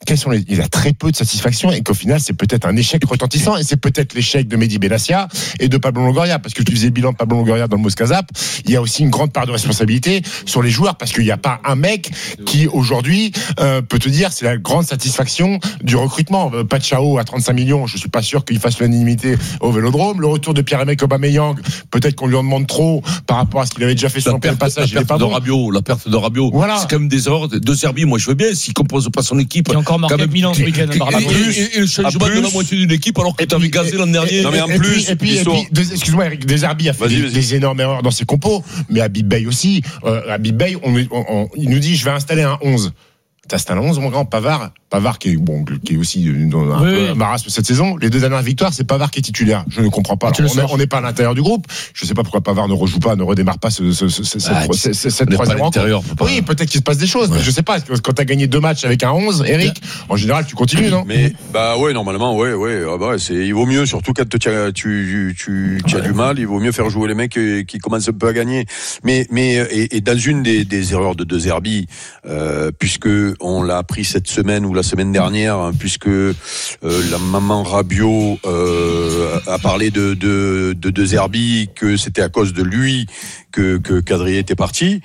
il a très peu de satisfaction et qu'au final, c'est peut-être un échec retentissant et c'est peut-être l'échec de Mehdi Benassia et de Pablo Longoria. Parce que tu faisais le bilan de Pablo Longoria dans le Moscazap, il y a aussi une grande part de responsabilité sur les joueurs parce qu'il n'y a pas un mec qui, aujourd'hui, peut te dire c'est la grande satisfaction du recrutement. Pachao à 35 millions, je suis pas sûr qu'il fasse l'unanimité au Vélodrome. Le retour de Pierre-Emerick Aubameyang, peut-être qu'on lui en demande trop par rapport à ce qu'il avait déjà fait sur son passage. La perte de Rabiot, voilà. C'est quand même des erreurs de Serbie. Moi, je veux bien s'il compose pas son équipe. Il a encore marqué Milan ce week-end. Et le changement de la moitié d'une équipe alors que tu avais gazé l'an dernier. Non mais en plus, excuse-moi Eric, De Zerbi a fait des énormes erreurs dans ses compos, mais Habib Beye aussi. Habib Beye, il nous dit je vais installer un 11. T'as un 11, mon grand. Pavard qui est aussi dans un peu marasme cette saison. Les 2 dernières victoires, c'est Pavard qui est titulaire. Je ne comprends pas. Alors, on n'est pas à l'intérieur du groupe. Je ne sais pas pourquoi Pavard ne rejoue pas, ne redémarre pas cette troisième rencontre. Oui, peut-être qu'il se passe des choses. Mais je ne sais pas. Quand tu as gagné 2 matchs avec un 11, Eric, en général, tu continues, non? Mais normalement, il vaut mieux, surtout quand tu as du mal, il vaut mieux faire jouer les mecs qui commencent un peu à gagner. Mais dans une des erreurs de De Zerbi, puisque on l'a appris cette semaine ou la semaine dernière, puisque la maman Rabiot a parlé de Zerbi, que c'était à cause de lui que Kadri était parti.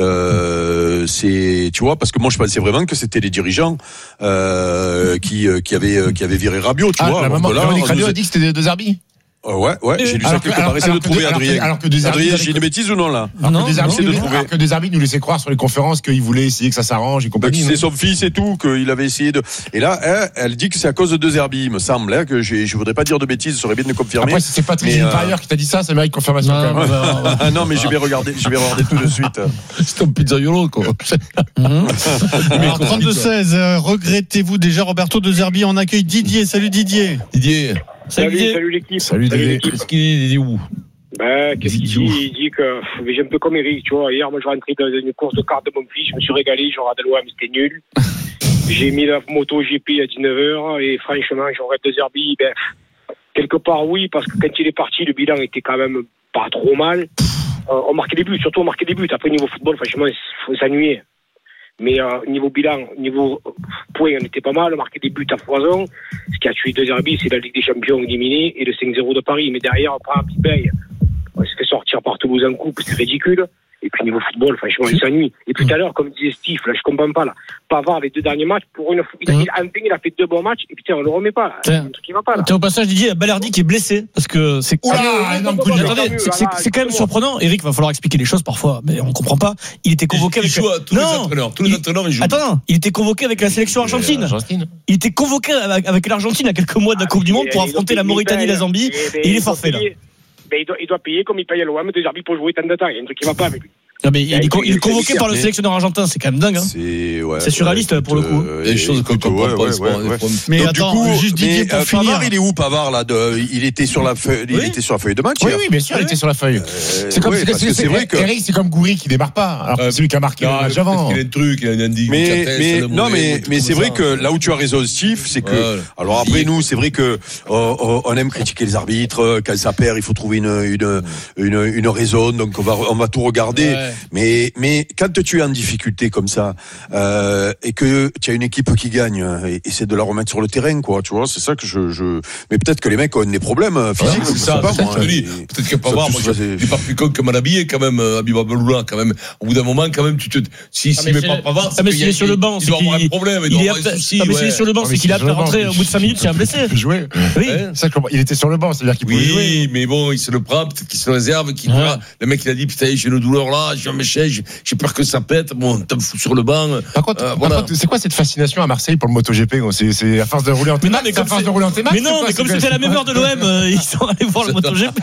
Tu vois, parce que moi je pensais vraiment que c'était les dirigeants qui avaient viré Rabiot. Tu vois. La maman Rabiot a dit que c'était de Zerbi. Ouais, j'ai lu ça quelque part. Essayez de trouver Adrien. Adrien, j'ai une bêtise ou non là? Alors que De Zerbi nous laissait croire sur les conférences qu'il voulait essayer que ça s'arrange et compagnie. C'est son fils et tout, qu'il avait essayé de. Et là, elle dit que c'est à cause de De Zerbi, il me semble, que je voudrais pas dire de bêtises, ça serait bien de me confirmer. Après, si c'est Patrick Gilles qui t'a dit ça mérite confirmation quand même. Non, mais je vais regarder tout de suite. C'est un pizzaiolo, quoi. Alors, 32-16, regrettez-vous déjà Roberto De Zerbi? On accueille Didier. Salut Didier. Salut l'équipe. Salut Didier. Qu'est-ce qu'il dit où? Qu'est-ce qu'il dit? Il dit que j'ai un peu comme Eric, tu vois. Hier, moi, je rentrais dans une course de kart de mon fils, je me suis régalé, je regardais l'OM, c'était nul. J'ai mis la moto GP à 19h et franchement, j'aurais De Zerbi, quelque part oui, parce que quand il est parti, le bilan était quand même pas trop mal. On marquait des buts, surtout on marquait des buts. Après, niveau football, franchement, il faut s'ennuyer. Mais niveau bilan, niveau points, on était pas mal, on marquait des buts à foison. Ce qui a tué De Zerbi, c'est la Ligue des Champions éliminée et le 5-0 de Paris. Mais derrière, on prend un petit bail. On s'est fait sortir par Toulouse en coupe, c'est ridicule. Et puis niveau football, franchement, il s'ennuie. Et tout à l'heure, comme disait Steve, là, je comprends pas, là. Pavard, les 2 derniers matchs, pour une fois, il a fait 2 bons matchs, et putain, on le remet pas, là. C'est un truc qui va pas, là. Au passage, Didier, Balerdi qui est blessé, parce que c'est. Attendez, c'est quand même surprenant. Eric, va falloir expliquer les choses parfois, mais on comprend pas. Il était convoqué avec. Tous les entraîneurs, ils jouent. Attends, il était convoqué avec la sélection argentine. Il était convoqué avec l'Argentine à quelques mois de la Coupe du Monde pour affronter la Mauritanie et la Zambie, et il est forfait, là. Il doit payer comme il paye à l'OM De Zerbi pour jouer tant de temps. Il y a un truc qui va pas avec lui. Non, mais il est convoqué par le sélectionneur argentin, c'est quand même dingue, hein. C'est surréaliste pour le coup. Des choses qu'on comprend pas. Mais donc, attends, juste Didier pour finir. Pavard, il est où Pavard là? Il était sur la feuille de match. Oui, bien sûr, il était sur la feuille. C'est vrai que Eric, c'est comme Gouiri qui démarre pas. Alors c'est lui qui a marqué le match avant. Il a un truc, il a un indice. Mais c'est vrai que là où tu as raison, Steve, c'est que alors après nous, c'est vrai que on aime critiquer les arbitres quand ça perd, il faut trouver une raison, donc on va tout regarder. Mais quand tu es en difficulté comme ça et que tu as une équipe qui gagne, essaie de la remettre sur le terrain, quoi. Tu vois, c'est ça que je. Mais peut-être que les mecs ont des problèmes physiques. C'est ça. Peut-être que Pavard, moi, j'ai pas plus con que Malhabillé quand même, Habib Abdeloula quand même. Au bout d'un moment, quand même, s'il met pas Pavard, mais s'il est sur le banc, il doit avoir un problème, il doit avoir un souci. Mais s'il est sur le banc, c'est qu'il a rentré au bout de 5 minutes, c'est un blessé. Il jouait. Oui. Il était sur le banc, c'est-à-dire qu'il pouvait jouer. Oui, mais bon, il se le prend, peut-être qu'il se réserve, le mec il a dit putain, j'ai une douleur là, j'ai peur que ça pète. Bon, t'en fous sur le banc. Par contre, c'est quoi cette fascination à Marseille pour le MotoGP? C'est à force de rouler en T-Max. Mais non, mais comme c'était la même heure de l'OM, ils sont allés voir le MotoGP.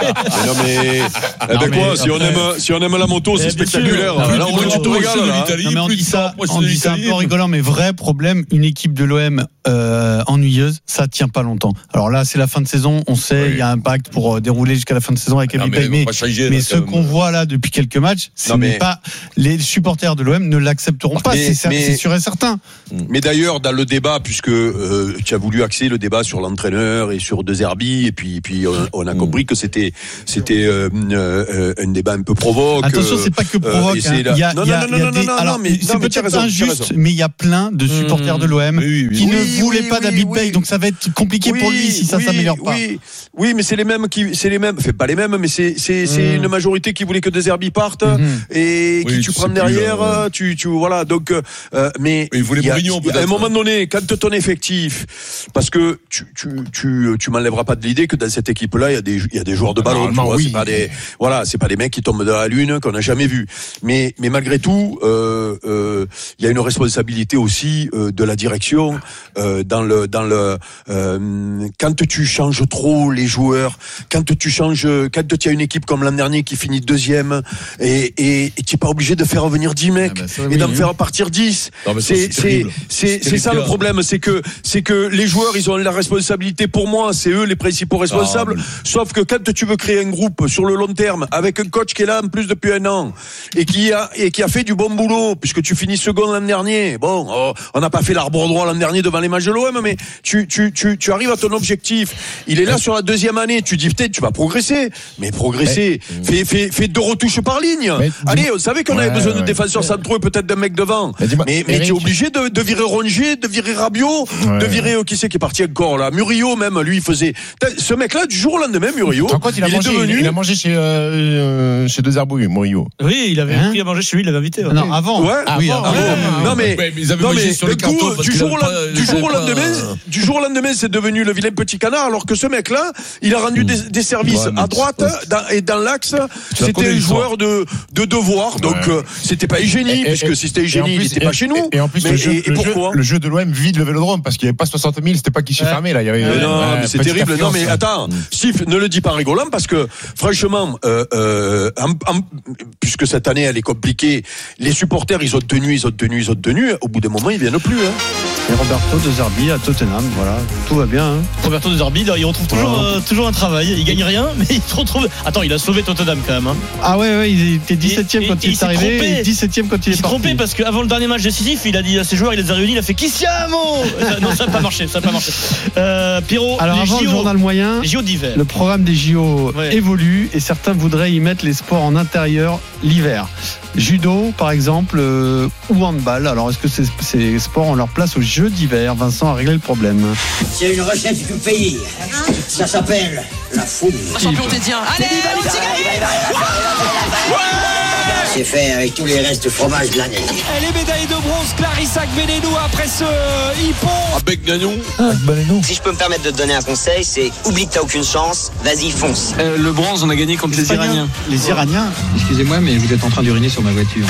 Si on aime la moto, c'est spectaculaire. Là, on dit ça un peu rigolant, mais vrai problème, une équipe de l'OM ennuyeuse, ça tient pas longtemps. Alors là, c'est la fin de saison, on sait, il y a un pacte pour dérouler jusqu'à la fin de saison avec Habib Beye. Mais ce qu'on voit là depuis quelques matchs, les supporters de l'OM ne l'accepteront pas, c'est sûr et certain. Mais d'ailleurs, dans le débat, puisque tu as voulu axer le débat sur l'entraîneur et sur De Zerbi, et puis on a compris que c'était un débat un peu provoque. Attention, c'est pas que provoque. C'est peut-être injuste, mais il y a plein de supporters de l'OM qui ne voulait pas d'Habib Beye, donc ça va être compliqué pour lui si ça s'améliore pas. Oui, mais c'est les mêmes, enfin pas les mêmes, mais c'est une majorité qui voulait que De Zerbi parte et qui tu prends derrière, tu voilà. Donc, mais il voulait Mourinho peut-être. À un moment donné, quand ton effectif, parce que tu m'enlèveras pas de l'idée que dans cette équipe-là, il y a des joueurs de ballon. Tu vois, c'est pas des mecs qui tombent de la lune qu'on n'a jamais vu. Mais malgré tout, il y a une responsabilité aussi de la direction dans le quand tu changes trop les joueurs, quand tu as une équipe comme l'an dernier qui finit deuxième et tu es pas obligé de faire revenir 10 mecs et d'en faire partir 10. Non, c'est ça le problème, c'est que les joueurs ils ont la responsabilité. Pour moi, c'est eux les principaux responsables. Sauf que quand tu veux créer un groupe sur le long terme avec un coach qui est là en plus depuis un an et qui a fait du bon boulot, puisque tu finis second l'an dernier. Bon, on n'a pas fait l'arbre droit l'an dernier devant les matchs de l'OM, mais tu arrives à ton objectif. Il est là sur la deuxième année. Tu dis peut-être tu vas progresser, mais progresser. Fais 2 retouches par ligne. Allez, on savait qu'on avait besoin de défenseurs centraux et peut-être d'un mec devant. Mais tu es obligé de virer Rongier, de virer Rabiot, de virer qui c'est qui est parti encore là. Murillo même, lui il faisait. Ce mec-là du jour au lendemain, Murillo. Il a mangé chez De Zerbi, Murillo. Oui, il avait pris à manger chez lui, il l'avait invité. Non, avant. Ouais. Non mais ils avaient mangé sur le carton du jour au lendemain, c'est devenu le vilain petit canard, alors que ce mec-là, il a rendu des services à droite et dans l'axe. C'était un joueur de devoir, donc c'était pas Eugénie, puisque si c'était Eugénie, il n'était pas chez nous. Et en plus, le jeu de l'OM vide le Vélodrome parce qu'il n'y avait pas 60 000, c'était pas guichet fermé là. Non, mais c'est terrible. Non, mais attends, Steve, ne le dis pas en rigolant parce que franchement, puisque cette année elle est compliquée, les supporters ils ont tenu. Au bout d'un moment, ils viennent plus. Et Roberto De Zerbi à Tottenham, voilà, tout va bien. Roberto De Zerbi, il retrouve toujours un travail. Il gagne rien, mais il se retrouve. Attends, il a sauvé Tottenham quand même. Ah ouais, il était 17e quand il est arrivé, et 17e quand il est parti. Il s'est trompé parce qu'avant le dernier match décisif, il a dit à ses joueurs, il les a réunis, il a fait qui siamo. Non, ça n'a pas marché. Pierrot. Alors avant le journal moyen, les JO d'hiver. Le programme des JO évolue et certains voudraient y mettre les sports en intérieur l'hiver. Judo, par exemple, ou handball. Alors, est-ce que ces sports ont leur place aux Jeux d'hiver? Vincent a réglé le problème. C'est une recette du pays. Ça s'appelle la fouine. Champion Tétien. Allez, c'est fait avec tous les restes de fromage de l'année. Elle est médaille de bronze, Clarisse Agbenenou après ce hippon. Avec Gagnon. Si je peux me permettre de te donner un conseil, c'est oublie que t'as aucune chance, vas-y fonce. Le bronze, on a gagné contre les Iraniens. Les Iraniens. Excusez-moi, mais vous êtes en train d'uriner sur ma voiture.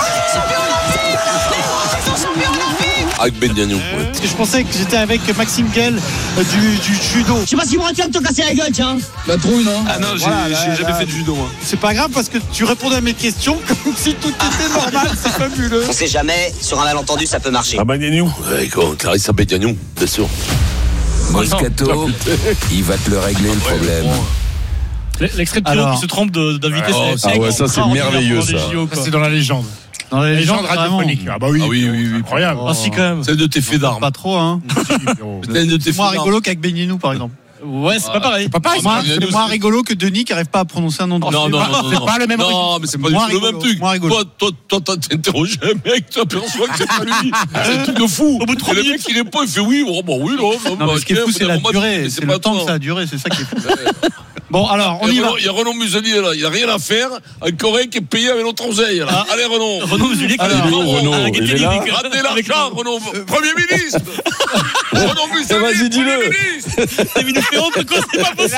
Avec Ben Gagnon. Parce que je pensais que j'étais avec Maxime Guel du judo. Je sais pas si moi tu vas me te casser la gueule, tiens. La trouille, non? Ah non, j'ai jamais fait de judo, moi. C'est pas grave parce que tu répondais à mes questions comme si tout était normal, c'est fabuleux. On sait jamais, sur un malentendu, ça peut marcher. Ah Ben Gagnon. Ouais, Clarisse Ben Gagnon, bien sûr. Moscato, il va te le régler le problème. L'extrait de Pierrot qui se trompe d'inviter. Ah ouais, ça c'est merveilleux ça. C'est dans la légende. Dans la légende radiophonique. Ah bah oui, incroyable. Ah si quand même. C'est de tes faits d'armes. Pas trop, hein. C'est moins rigolo qu'avec Benignou, par exemple. Ouais, c'est pas pareil. C'est moins rigolo que Denis qui arrive pas à prononcer un nom de Non, c'est pas le même. Non, mais c'est pas du tout le même truc. Toi, t'interroges un mec, tu aperçois que c'est pas lui. C'est un truc de fou. Au bout de 3 minutes, le mec, il répond, il fait oui, oui, non. Non, ce qui est fou, c'est la durée. C'est le temps que ça a duré, c'est ça qui est fou. Bon, alors, on y va. Il y a Renaud Muselier, là. Il a rien à faire. Un Coréen qui est payé avec notre oseille, là. Allez, Renaud Muselier, il est là. Ratez l'argent, Renaud. Premier ministre. Renaud Muselier. Vas-y, dis-le. T'as mis une honte, quoi, c'est pas possible.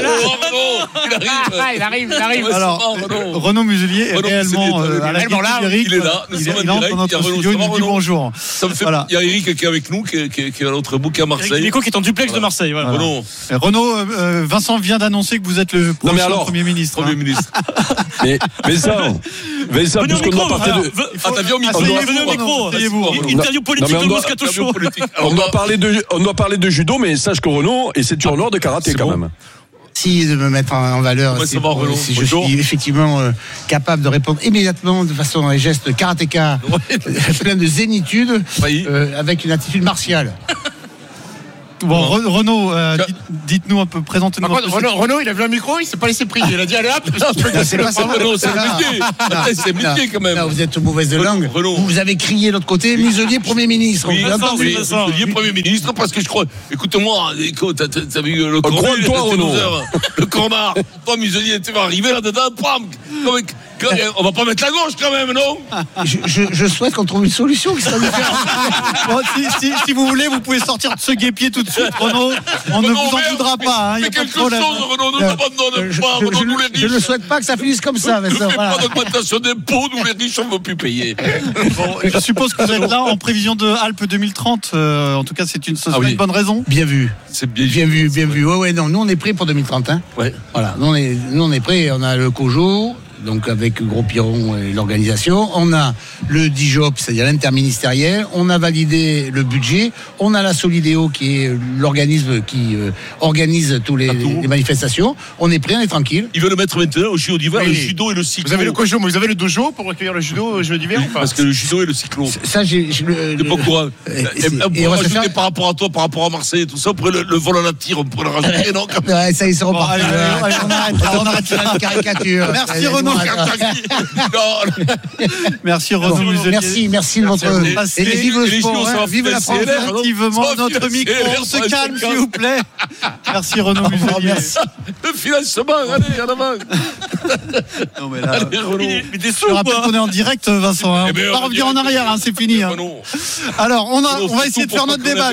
Il arrive. Alors, Renaud Muselier est réellement à la il est là. Il entre dans notre studio, il nous dit bonjour. Il y a Eric qui est avec nous, qui est à l'autre bout, qui est à Marseille. Eric qui est en duplex de Marseille. Renaud, Vincent vient d'annoncer que vous êtes le prochain Premier ministre. Premier ministre. Mais Vincent, puisqu'on doit parler de... Venez au micro. Interview politique de Moscato Show. On doit parler de judo, mais sache que Renaud est ceinture de karaté quand même. Si de me mettre en valeur, si je suis effectivement capable de répondre immédiatement de façon à gestes karatéka, plein de zénitude, avec une attitude martiale. Bon, Renaud, dites-nous un peu, présentez-nous. Par contre, Renaud, il a vu un micro, il s'est pas laissé prier. Il a dit allez hop. C'est pas ça, Renaud, c'est le métier quand même. Non, vous êtes mauvaise de langue. Vous avez crié de l'autre côté, Muselier Premier ministre. Oui, Muselier Premier ministre, parce que je crois. Écoute-moi, t'as vu le cornard. Toi, Muselier, tu vas arriver là-dedans, on va pas mettre la gauche quand même, non? Je souhaite qu'on trouve une solution qui sera différente. Bon, si vous voulez, vous pouvez sortir de ce guépier tout de suite, Renaud. On ne vous en voudra pas. Fais quelque chose, Renaud, ne l'abandonne pas. Nous les riches. Je ne souhaite pas que ça finisse comme ça. Ne fais pas d'augmentation d'impôts, nous les riches, on ne veut plus payer. Bon, je suppose que vous êtes là en prévision de Alpes 2030. En tout cas, c'est une bonne raison. Bien vu. C'est bien vu. Ouais, non, nous on est prêts pour 2030. Hein. Ouais. Voilà, nous on est prêts. On a le COJO. Donc avec Gros Piron et l'organisation, on a le DIJOP, c'est-à-dire l'interministériel, on a validé le budget, on a la Solidéo qui est l'organisme qui organise tous les manifestations. On est prêt, on est tranquille. Ils veulent le mettre maintenant au JO d'hiver, le judo et le cyclo. Vous avez le COJO, mais vous avez le dojo pour recueillir le judo au jeu d'hiver ou pas? Parce que le judo et le cyclo. Ça, j'ai le pas courant. Et on va rajouter par rapport à toi, par rapport à Marseille et tout ça, on pourrait le vol à la tire, on pourrait le rajouter, non? Ouais, ça, ils seront partis. On arrête la caricature. Merci Renaud. Merci Renaud Muselier. Merci de votre. Et vive le sport, vive la France. Effectivement, notre micro, on se calme s'il vous plaît. Merci Renaud Muselier. Le financement, allez, en avant. Non mais là, allez, mais des sous. Je rappelle qu'on est en direct, Vincent. On va pas revenir en arrière, c'est fini. Alors, on va essayer de faire notre débat.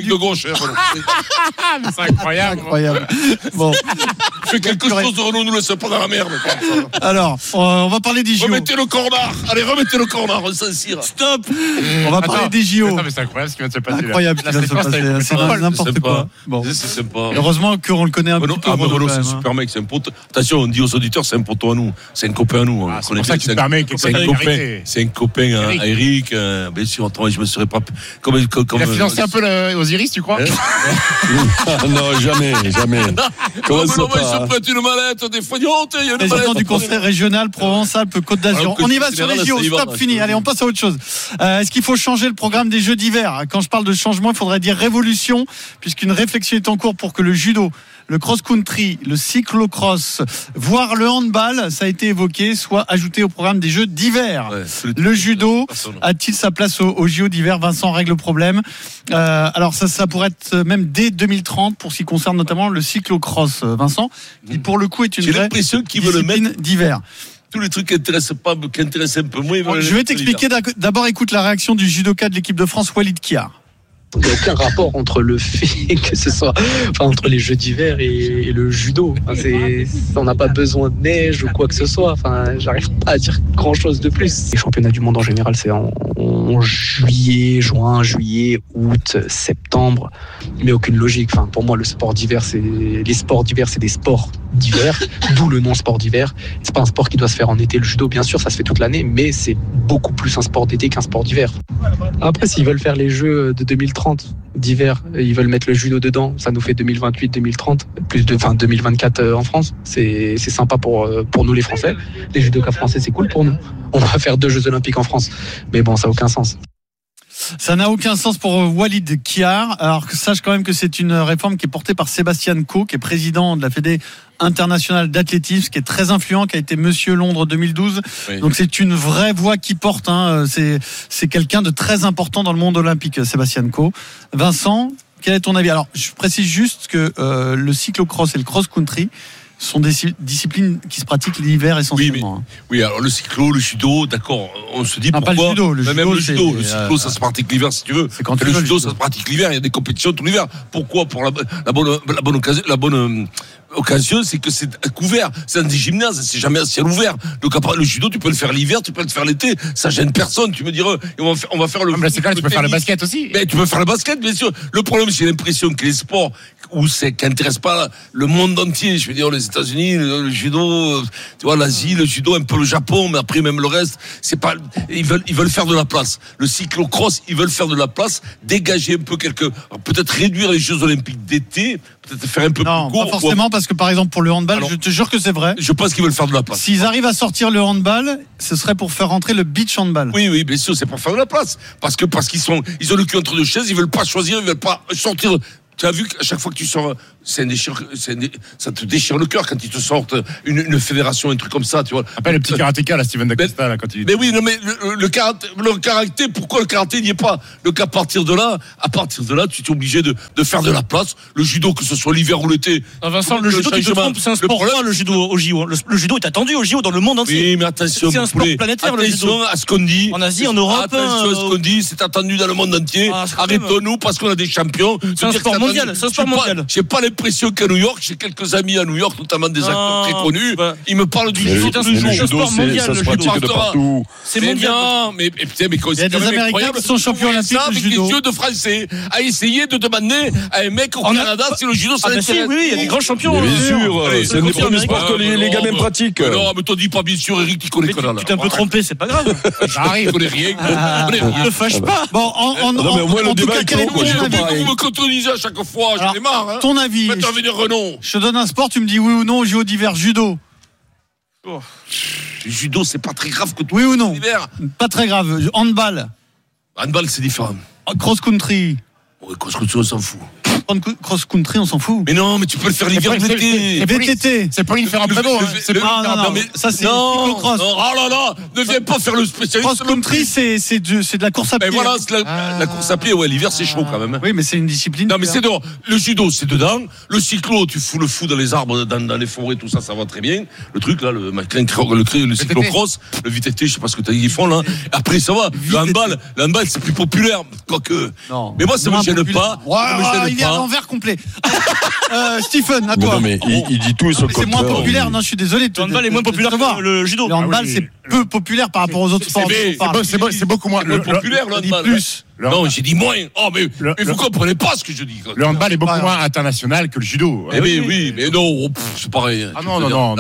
C'est incroyable. Bon, fais quelque chose, Renaud, nous laisse pas dans la merde. Alors, on va parler des JO. Remettez le cornard. Allez, remettez le cornard, on s'en cire. Stop. On va parler des JO. Mais c'est incroyable ce qui vient de se passer. Incroyable ce qui vient de se passer. C'est n'importe quoi. Bon, c'est sympa. Heureusement qu'on le connaît un peu. Renaud, c'est un super mec, c'est un pote. Attention, on dit aux auditeurs, c'est un pote à nous. C'est un copain à nous. C'est pour ça qu'il permet. C'est un copain à Eric. Bien sûr, je me serais pas. Il a financé un peu Osiris, tu crois? Non, jamais. Comment ça se prête une mallette, des foignottes, il y a une président du conseil régional Provence-Alpes-Côte d'Azur. On y va sur les JO, stop, fini. Allez, on passe à autre chose. Est-ce qu'il faut changer le programme des Jeux d'hiver? Quand je parle de changement, il faudrait dire révolution, puisqu'une réflexion est en cours pour que le judo, le cross-country, le cyclo-cross, voire le handball, ça a été évoqué, soit ajouté au programme des Jeux d'hiver. Le judo a-t-il sa place aux JO d'hiver? Vincent règle le problème. Alors ça pourrait être même dès 2030 pour ce qui concerne notamment le cyclo-cross, Vincent, qui pour le coup est une vraie discipline d'hiver. Tous les trucs qui intéressent un peu moins. Je vais t'expliquer. D'abord, écoute la réaction du judoka de l'équipe de France, Walid Kiar. Il n'y a aucun rapport entre le fait que ce soit, entre les Jeux d'hiver et le judo. On n'a pas besoin de neige ou quoi que ce soit. J'arrive pas à dire grand chose de plus. Les championnats du monde en général, c'est en juin, juillet, août, septembre. Mais aucune logique. Pour moi, les sports d'hiver, c'est des sports d'hiver. D'où le nom sport d'hiver. C'est pas un sport qui doit se faire en été. Le judo, bien sûr, ça se fait toute l'année, mais c'est beaucoup plus un sport d'été qu'un sport d'hiver. Après, s'ils veulent faire les Jeux de 2030 d'hiver, ils veulent mettre le judo dedans, ça nous fait 2028-2030, plus de 2024 en France. C'est sympa pour nous les Français. Les judokas français, c'est cool pour nous. On va faire 2 Jeux Olympiques en France. Mais bon, ça n'a aucun sens. Ça n'a aucun sens pour Walid Kiar. Alors sache quand même que c'est une réforme qui est portée par Sébastien Coe, qui est président de la Fédé internationale d'athlétisme, qui est très influent, qui a été Monsieur Londres 2012. Oui. Donc c'est une vraie voix qui porte. C'est quelqu'un de très important dans le monde olympique, Sébastien Coe. Vincent, quel est ton avis? Alors je précise juste que le cyclo-cross et le cross-country sont des disciplines qui se pratiquent l'hiver essentiellement. Oui, alors le cyclo, le judo, d'accord, on se dit non, pourquoi. Pas le judo, le cyclo, ça se pratique l'hiver si tu veux. Le judo, ça se pratique l'hiver, il y a des compétitions tout l'hiver. Pourquoi? Pour la bonne occasion, c'est que c'est couvert. C'est dans des gymnases, c'est jamais à ciel ouvert. Donc après, le judo, tu peux le faire l'hiver, tu peux le faire l'été. Ça gêne personne. Tu me diras, on va faire le. Mais c'est clair, tu peux faire le basket aussi. Mais tu peux faire le basket, bien sûr. Le problème, c'est l'impression que les sports qui intéressent pas le monde entier. Je veux dire, les États-Unis, le judo, tu vois, l'Asie, le judo, un peu le Japon, mais après même le reste, c'est pas. Ils veulent faire de la place. Le cyclo-cross, ils veulent faire de la place, dégager un peu peut-être réduire les Jeux Olympiques d'été. Peut-être faire un peu plus court. Non, pas forcément, parce que par exemple pour le handball, je te jure que c'est vrai. Je pense qu'ils veulent faire de la place. S'ils arrivent à sortir le handball, ce serait pour faire rentrer le beach handball. Oui, bien sûr, c'est pour faire de la place. Parce qu'ils ont le cul entre deux chaises, ils veulent pas choisir, ils veulent pas sortir Tu as vu qu'à chaque fois que tu sors, ça te déchire le cœur quand ils te sortent une fédération, un truc comme ça, tu vois. Après le petit karatéka, là, Steven D'Acosta, là, quand il. Mais oui, non, mais le karaté, pourquoi le karaté n'y est pas? Donc à partir de là, tu es obligé de faire de la place. Le judo, que ce soit l'hiver ou l'été. Vincent, le judo, tu te trompes, c'est un sport. Le judo au JO. Le judo est attendu au JO dans le monde entier. Oui, mais attention, c'est un sport planétaire, le judo. Attention à ce qu'on dit. En Asie, en Europe. Attention à ce qu'on dit, c'est attendu dans le monde entier. Arrêtons-nous parce qu'on a des champions. C'est un sport mondial. C'est un sport mondial. J'ai pas l'impression qu'à New York, j'ai quelques amis à New York, notamment des acteurs très connus. Ils me parlent du judo. C'est un sport mondial. Ça se pratique de partout. C'est mondial. Mais putain, mais il y a des Américains qui sont champions olympiques de judo. Avec les yeux de Français, à essayer de demander à un mec au Canada si le judo ça l'intéresse. Oui, il y a des grands champions. Bien sûr, c'est un des premiers sports que les gamins pratiquent. Non, mais t'en dis pas bien sûr, Eric, tu connais quoi là. Tu t'es un peu trompé, c'est pas grave. J'arrive, je connais rien. Ne fâche pas. Bon, en tout cas, quel est ton avis? Vous me contredisez à chaque fois, j'en ai marre. Ton avis. Renon. Je te donne un sport, tu me dis oui ou non au JO d'hiver, judo. Le judo, c'est pas très grave que tout. Oui ou non? Pas très grave. Handball. Handball, c'est différent. Cross-country. Ouais, cross-country, on s'en fout. Cross-country, on s'en fout. Mais non, mais tu peux le faire l'hiver ou l'été. VTT. C'est pour lui faire un peu d'eau. Non, mais ça, c'est cyclocross. Oh là là, ne viens pas faire le spécialiste. Cross-country, c'est de la course à pied. Mais voilà, c'est la course à pied, ouais, l'hiver, c'est chaud quand même. Oui, mais c'est une discipline. Non, mais c'est dehors. Le judo, c'est dedans. Le cyclo, tu fous le fou dans les arbres, dans les forêts, tout ça, ça va très bien. Le truc, là, le cyclocross, le VTT, je sais pas ce que t'as dit, ils font, là. Après, ça va. Le handball, c'est plus populaire. Quoique. Mais moi, ça me gêne pas. Il est à l'envers complet. Stephen, à toi. Non, mais il dit tout et son c'est moins populaire, non, je suis désolé. Le handball est moins populaire que le judo. Le handball, c'est peu populaire par rapport aux autres sports. C'est beaucoup moins populaire, le handball. Plus. Non, j'ai dit moins. Oh, mais vous comprenez pas ce que je dis. Le handball est beaucoup moins international que le judo. Oui, mais non, c'est pareil. Ah non.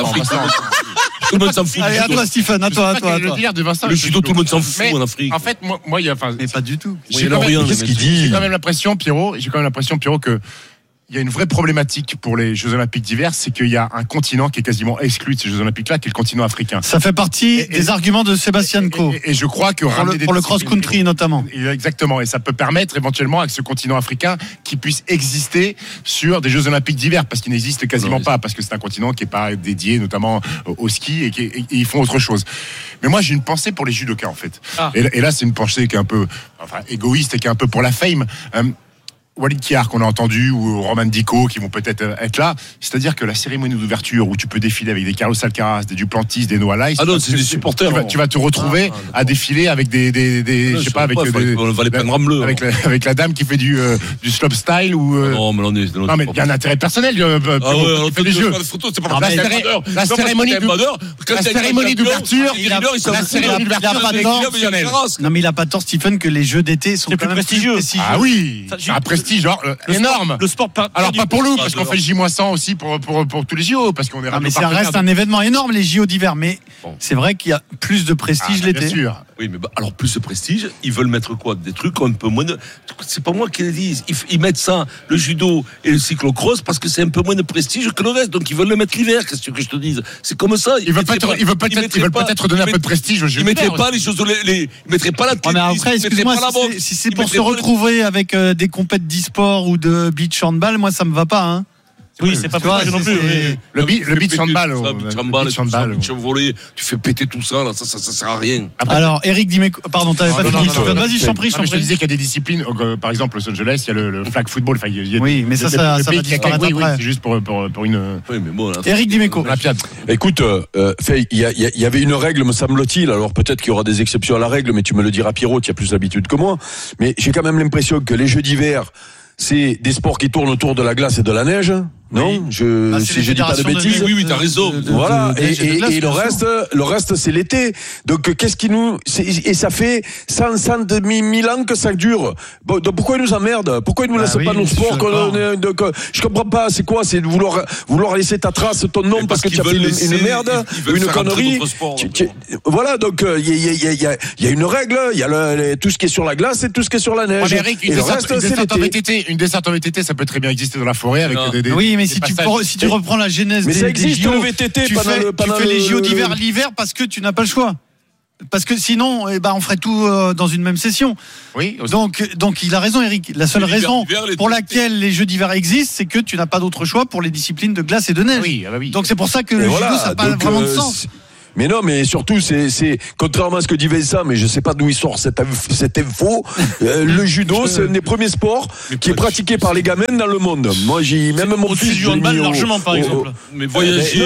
Tout le monde s'en fout. Allez, à toi, Stephen, à toi. Le judo, tout le monde s'en fout en Afrique. En fait, moi, il y a. Mais pas du tout. Qu'est-ce qu'il dit? J'ai quand même l'impression, Pierrot, que il y a une vraie problématique pour les Jeux Olympiques d'hiver, c'est qu'il y a un continent qui est quasiment exclu de ces Jeux Olympiques-là, qui est le continent africain. Ça fait partie des arguments de Sébastien Coe. Et je crois que pour le cross-country notamment. Exactement, et ça peut permettre éventuellement avec ce continent africain qui puisse exister sur des Jeux Olympiques d'hiver, parce qu'il n'existe quasiment pas, parce que c'est un continent qui n'est pas dédié notamment au ski et ils font autre chose. Mais moi j'ai une pensée pour les judokas en fait. Et là c'est une pensée qui est un peu égoïste et qui est un peu pour la fame. Walid Kiar qu'on a entendu ou Roman Dico qui vont peut-être être là, c'est-à-dire que la cérémonie d'ouverture où tu peux défiler avec des Carlos Alcaraz, des Duplantis, des Noah Lyles, c'est des supporters. Tu vas te retrouver à défiler avec des je sais pas avec avec la dame qui fait du slopestyle ou non mais il y a un intérêt personnel qui fait des jeux. La cérémonie d'ouverture, non mais il a pas tort Stephen que les jeux d'été sont plus prestigieux. Ah oui, un prestige énorme. Le sport alors pas pour nous parce qu'on fait le J-100 aussi pour tous les JO parce qu'on est mais ça reste un événement énorme les JO d'hiver, mais c'est vrai qu'il y a plus de prestige l'été. Bien sûr. Oui, mais alors plus de prestige, ils veulent mettre quoi? Des trucs un peu moins. C'est pas moi qui le dis. Ils mettent ça, le judo et le cyclocross, parce que c'est un peu moins de prestige que le reste. Donc ils veulent le mettre l'hiver. Qu'est-ce que je te dise? C'est comme ça. Ils veulent peut-être donner un peu de prestige aux jeux. Ils mettraient pas les choses, ils mettraient pas la. Mais après, excuse-moi, si c'est pour se retrouver avec des compètes d'e-sport ou de beach handball, moi ça me va pas. Hein. Oui, c'est pas pour moi non plus. Le beach handball, volley, tu fais péter tout ça, là, ça sert à rien. Alors, Eric Dimeco, pardon, t'avais pas fini. Vas-y, je t'en prie. Je te disais qu'il y a des disciplines, par exemple, Los Angeles, il y a le flag football. Oui, mais ça va disparaître après. C'est juste pour une. Oui, mais bon. Eric Dimeco. Écoute, il y avait une règle, me semble-t-il. Alors peut-être qu'il y aura des exceptions à la règle, mais tu me le diras, Pierrot, tu as plus d'habitude que moi. Mais j'ai quand même l'impression que les Jeux d'hiver, c'est des sports qui tournent autour de la glace et de la neige. Non, si je dis pas de bêtises. Oui, t'as raison. Voilà. Et le reste, c'est l'été. Donc, qu'est-ce qui et ça fait 100 1000 ans que ça dure. Bon, donc pourquoi ils nous emmerdent? Pourquoi ils nous laissent pas nos sports? Je comprends pas. C'est quoi? C'est de vouloir laisser ta trace, ton nom, parce que tu as fait une merde, une connerie. Voilà. Donc, il y a une règle. Il y a tout ce qui est sur la glace et tout ce qui est sur la neige. Et le reste, c'est l'été. Une descente en VTT, ça peut très bien exister dans la forêt avec des. Oui, mais si tu reprends la genèse des JO, le VTT tu fais les JO d'hiver l'hiver parce que tu n'as pas le choix. Parce que sinon, on ferait tout dans une même session. Oui. Donc il a raison, Eric. La seule raison pour laquelle les jeux d'hiver existent, c'est que tu n'as pas d'autre choix pour les disciplines de glace et de neige. Oui. Donc c'est pour ça que le judo, ça n'a pas vraiment de sens. Mais non, mais surtout, c'est contrairement à ce que dit Vincent, mais je sais pas d'où il sort cette info. Le judo, c'est un des premiers sports qui est pratiqué par les gamins dans le monde. Moi, même mon fils du handball largement, par exemple. Mais voyagez.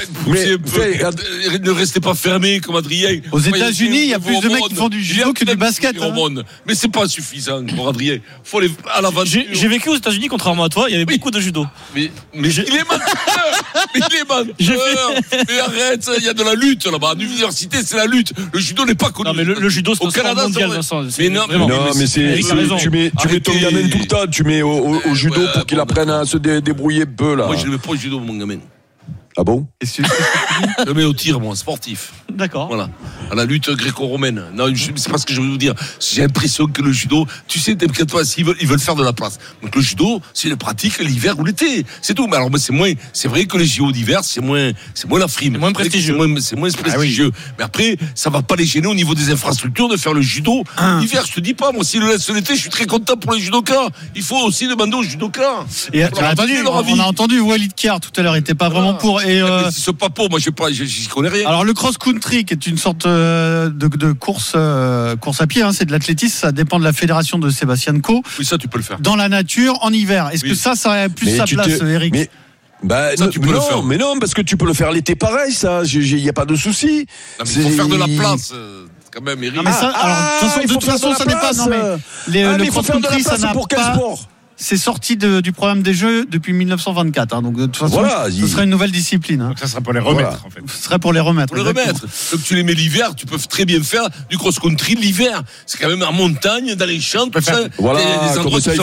Ne restez pas fermés comme Adrien. Aux États-Unis, il y a plus de mecs qui font du judo que du basket. Mais c'est pas suffisant pour Adrien. Faut aller à l'aventure. J'ai vécu aux États-Unis, contrairement à toi. Il y avait beaucoup de judo. Mais il est menteur. Mais arrête, il y a de la lutte là-bas. En université, c'est la lutte. Le judo n'est pas connu. Non, mais le judo, c'est au Canada, mondial, mais non, mais tu mets ton gamin tout le temps. Tu mets au judo pour qu'il apprenne à se débrouiller un peu là. Moi, je ne mets pas au judo, mon gamin. Ah bon? Je le mets au tir, moi, sportif. D'accord. Voilà. À la lutte gréco-romaine. Non, c'est pas ce que je veux vous dire. J'ai l'impression que le judo, tu sais, t'inquiète pas, ils veulent faire de la place. Donc le judo, c'est une pratique l'hiver ou l'été. C'est tout. Mais alors, c'est vrai que les JO d'hiver, c'est moins la frime. C'est moins prestigieux. C'est moins prestigieux. Mais après, ça va pas les gêner au niveau des infrastructures de faire le judo l'hiver. Je te dis pas, moi, s'ils le laissent l'été, je suis très content pour les judokas. Il faut aussi demander aux judokas. Et on a entendu Walid Kiar tout à l'heure, il était pas vraiment pour. Ce papo, moi, j'y connais rien. Alors le cross-country, qui est une sorte de course à pied, c'est de l'athlétisme, ça dépend de la fédération de Sébastien Coe. Oui, ça tu peux le faire. Dans la nature, en hiver. Est-ce que ça aurait plus sa place, Eric? Tu peux le faire. Mais non, parce que tu peux le faire l'été pareil, ça. Il n'y a pas de souci. Il faut faire de la place. Quand même, Eric. Mais ça, de toute façon, ça n'est pas. Non, mais le cross-country, ça n'a pour quel sport? C'est sorti du programme des Jeux depuis 1924. Donc de toute façon, ce serait une nouvelle discipline. Donc ça serait pour les remettre, en fait. Ce serait pour les remettre. Donc tu les mets l'hiver, tu peux très bien faire du cross-country l'hiver. C'est quand même en montagne, dans les champs, tout ça. Voilà, comme ça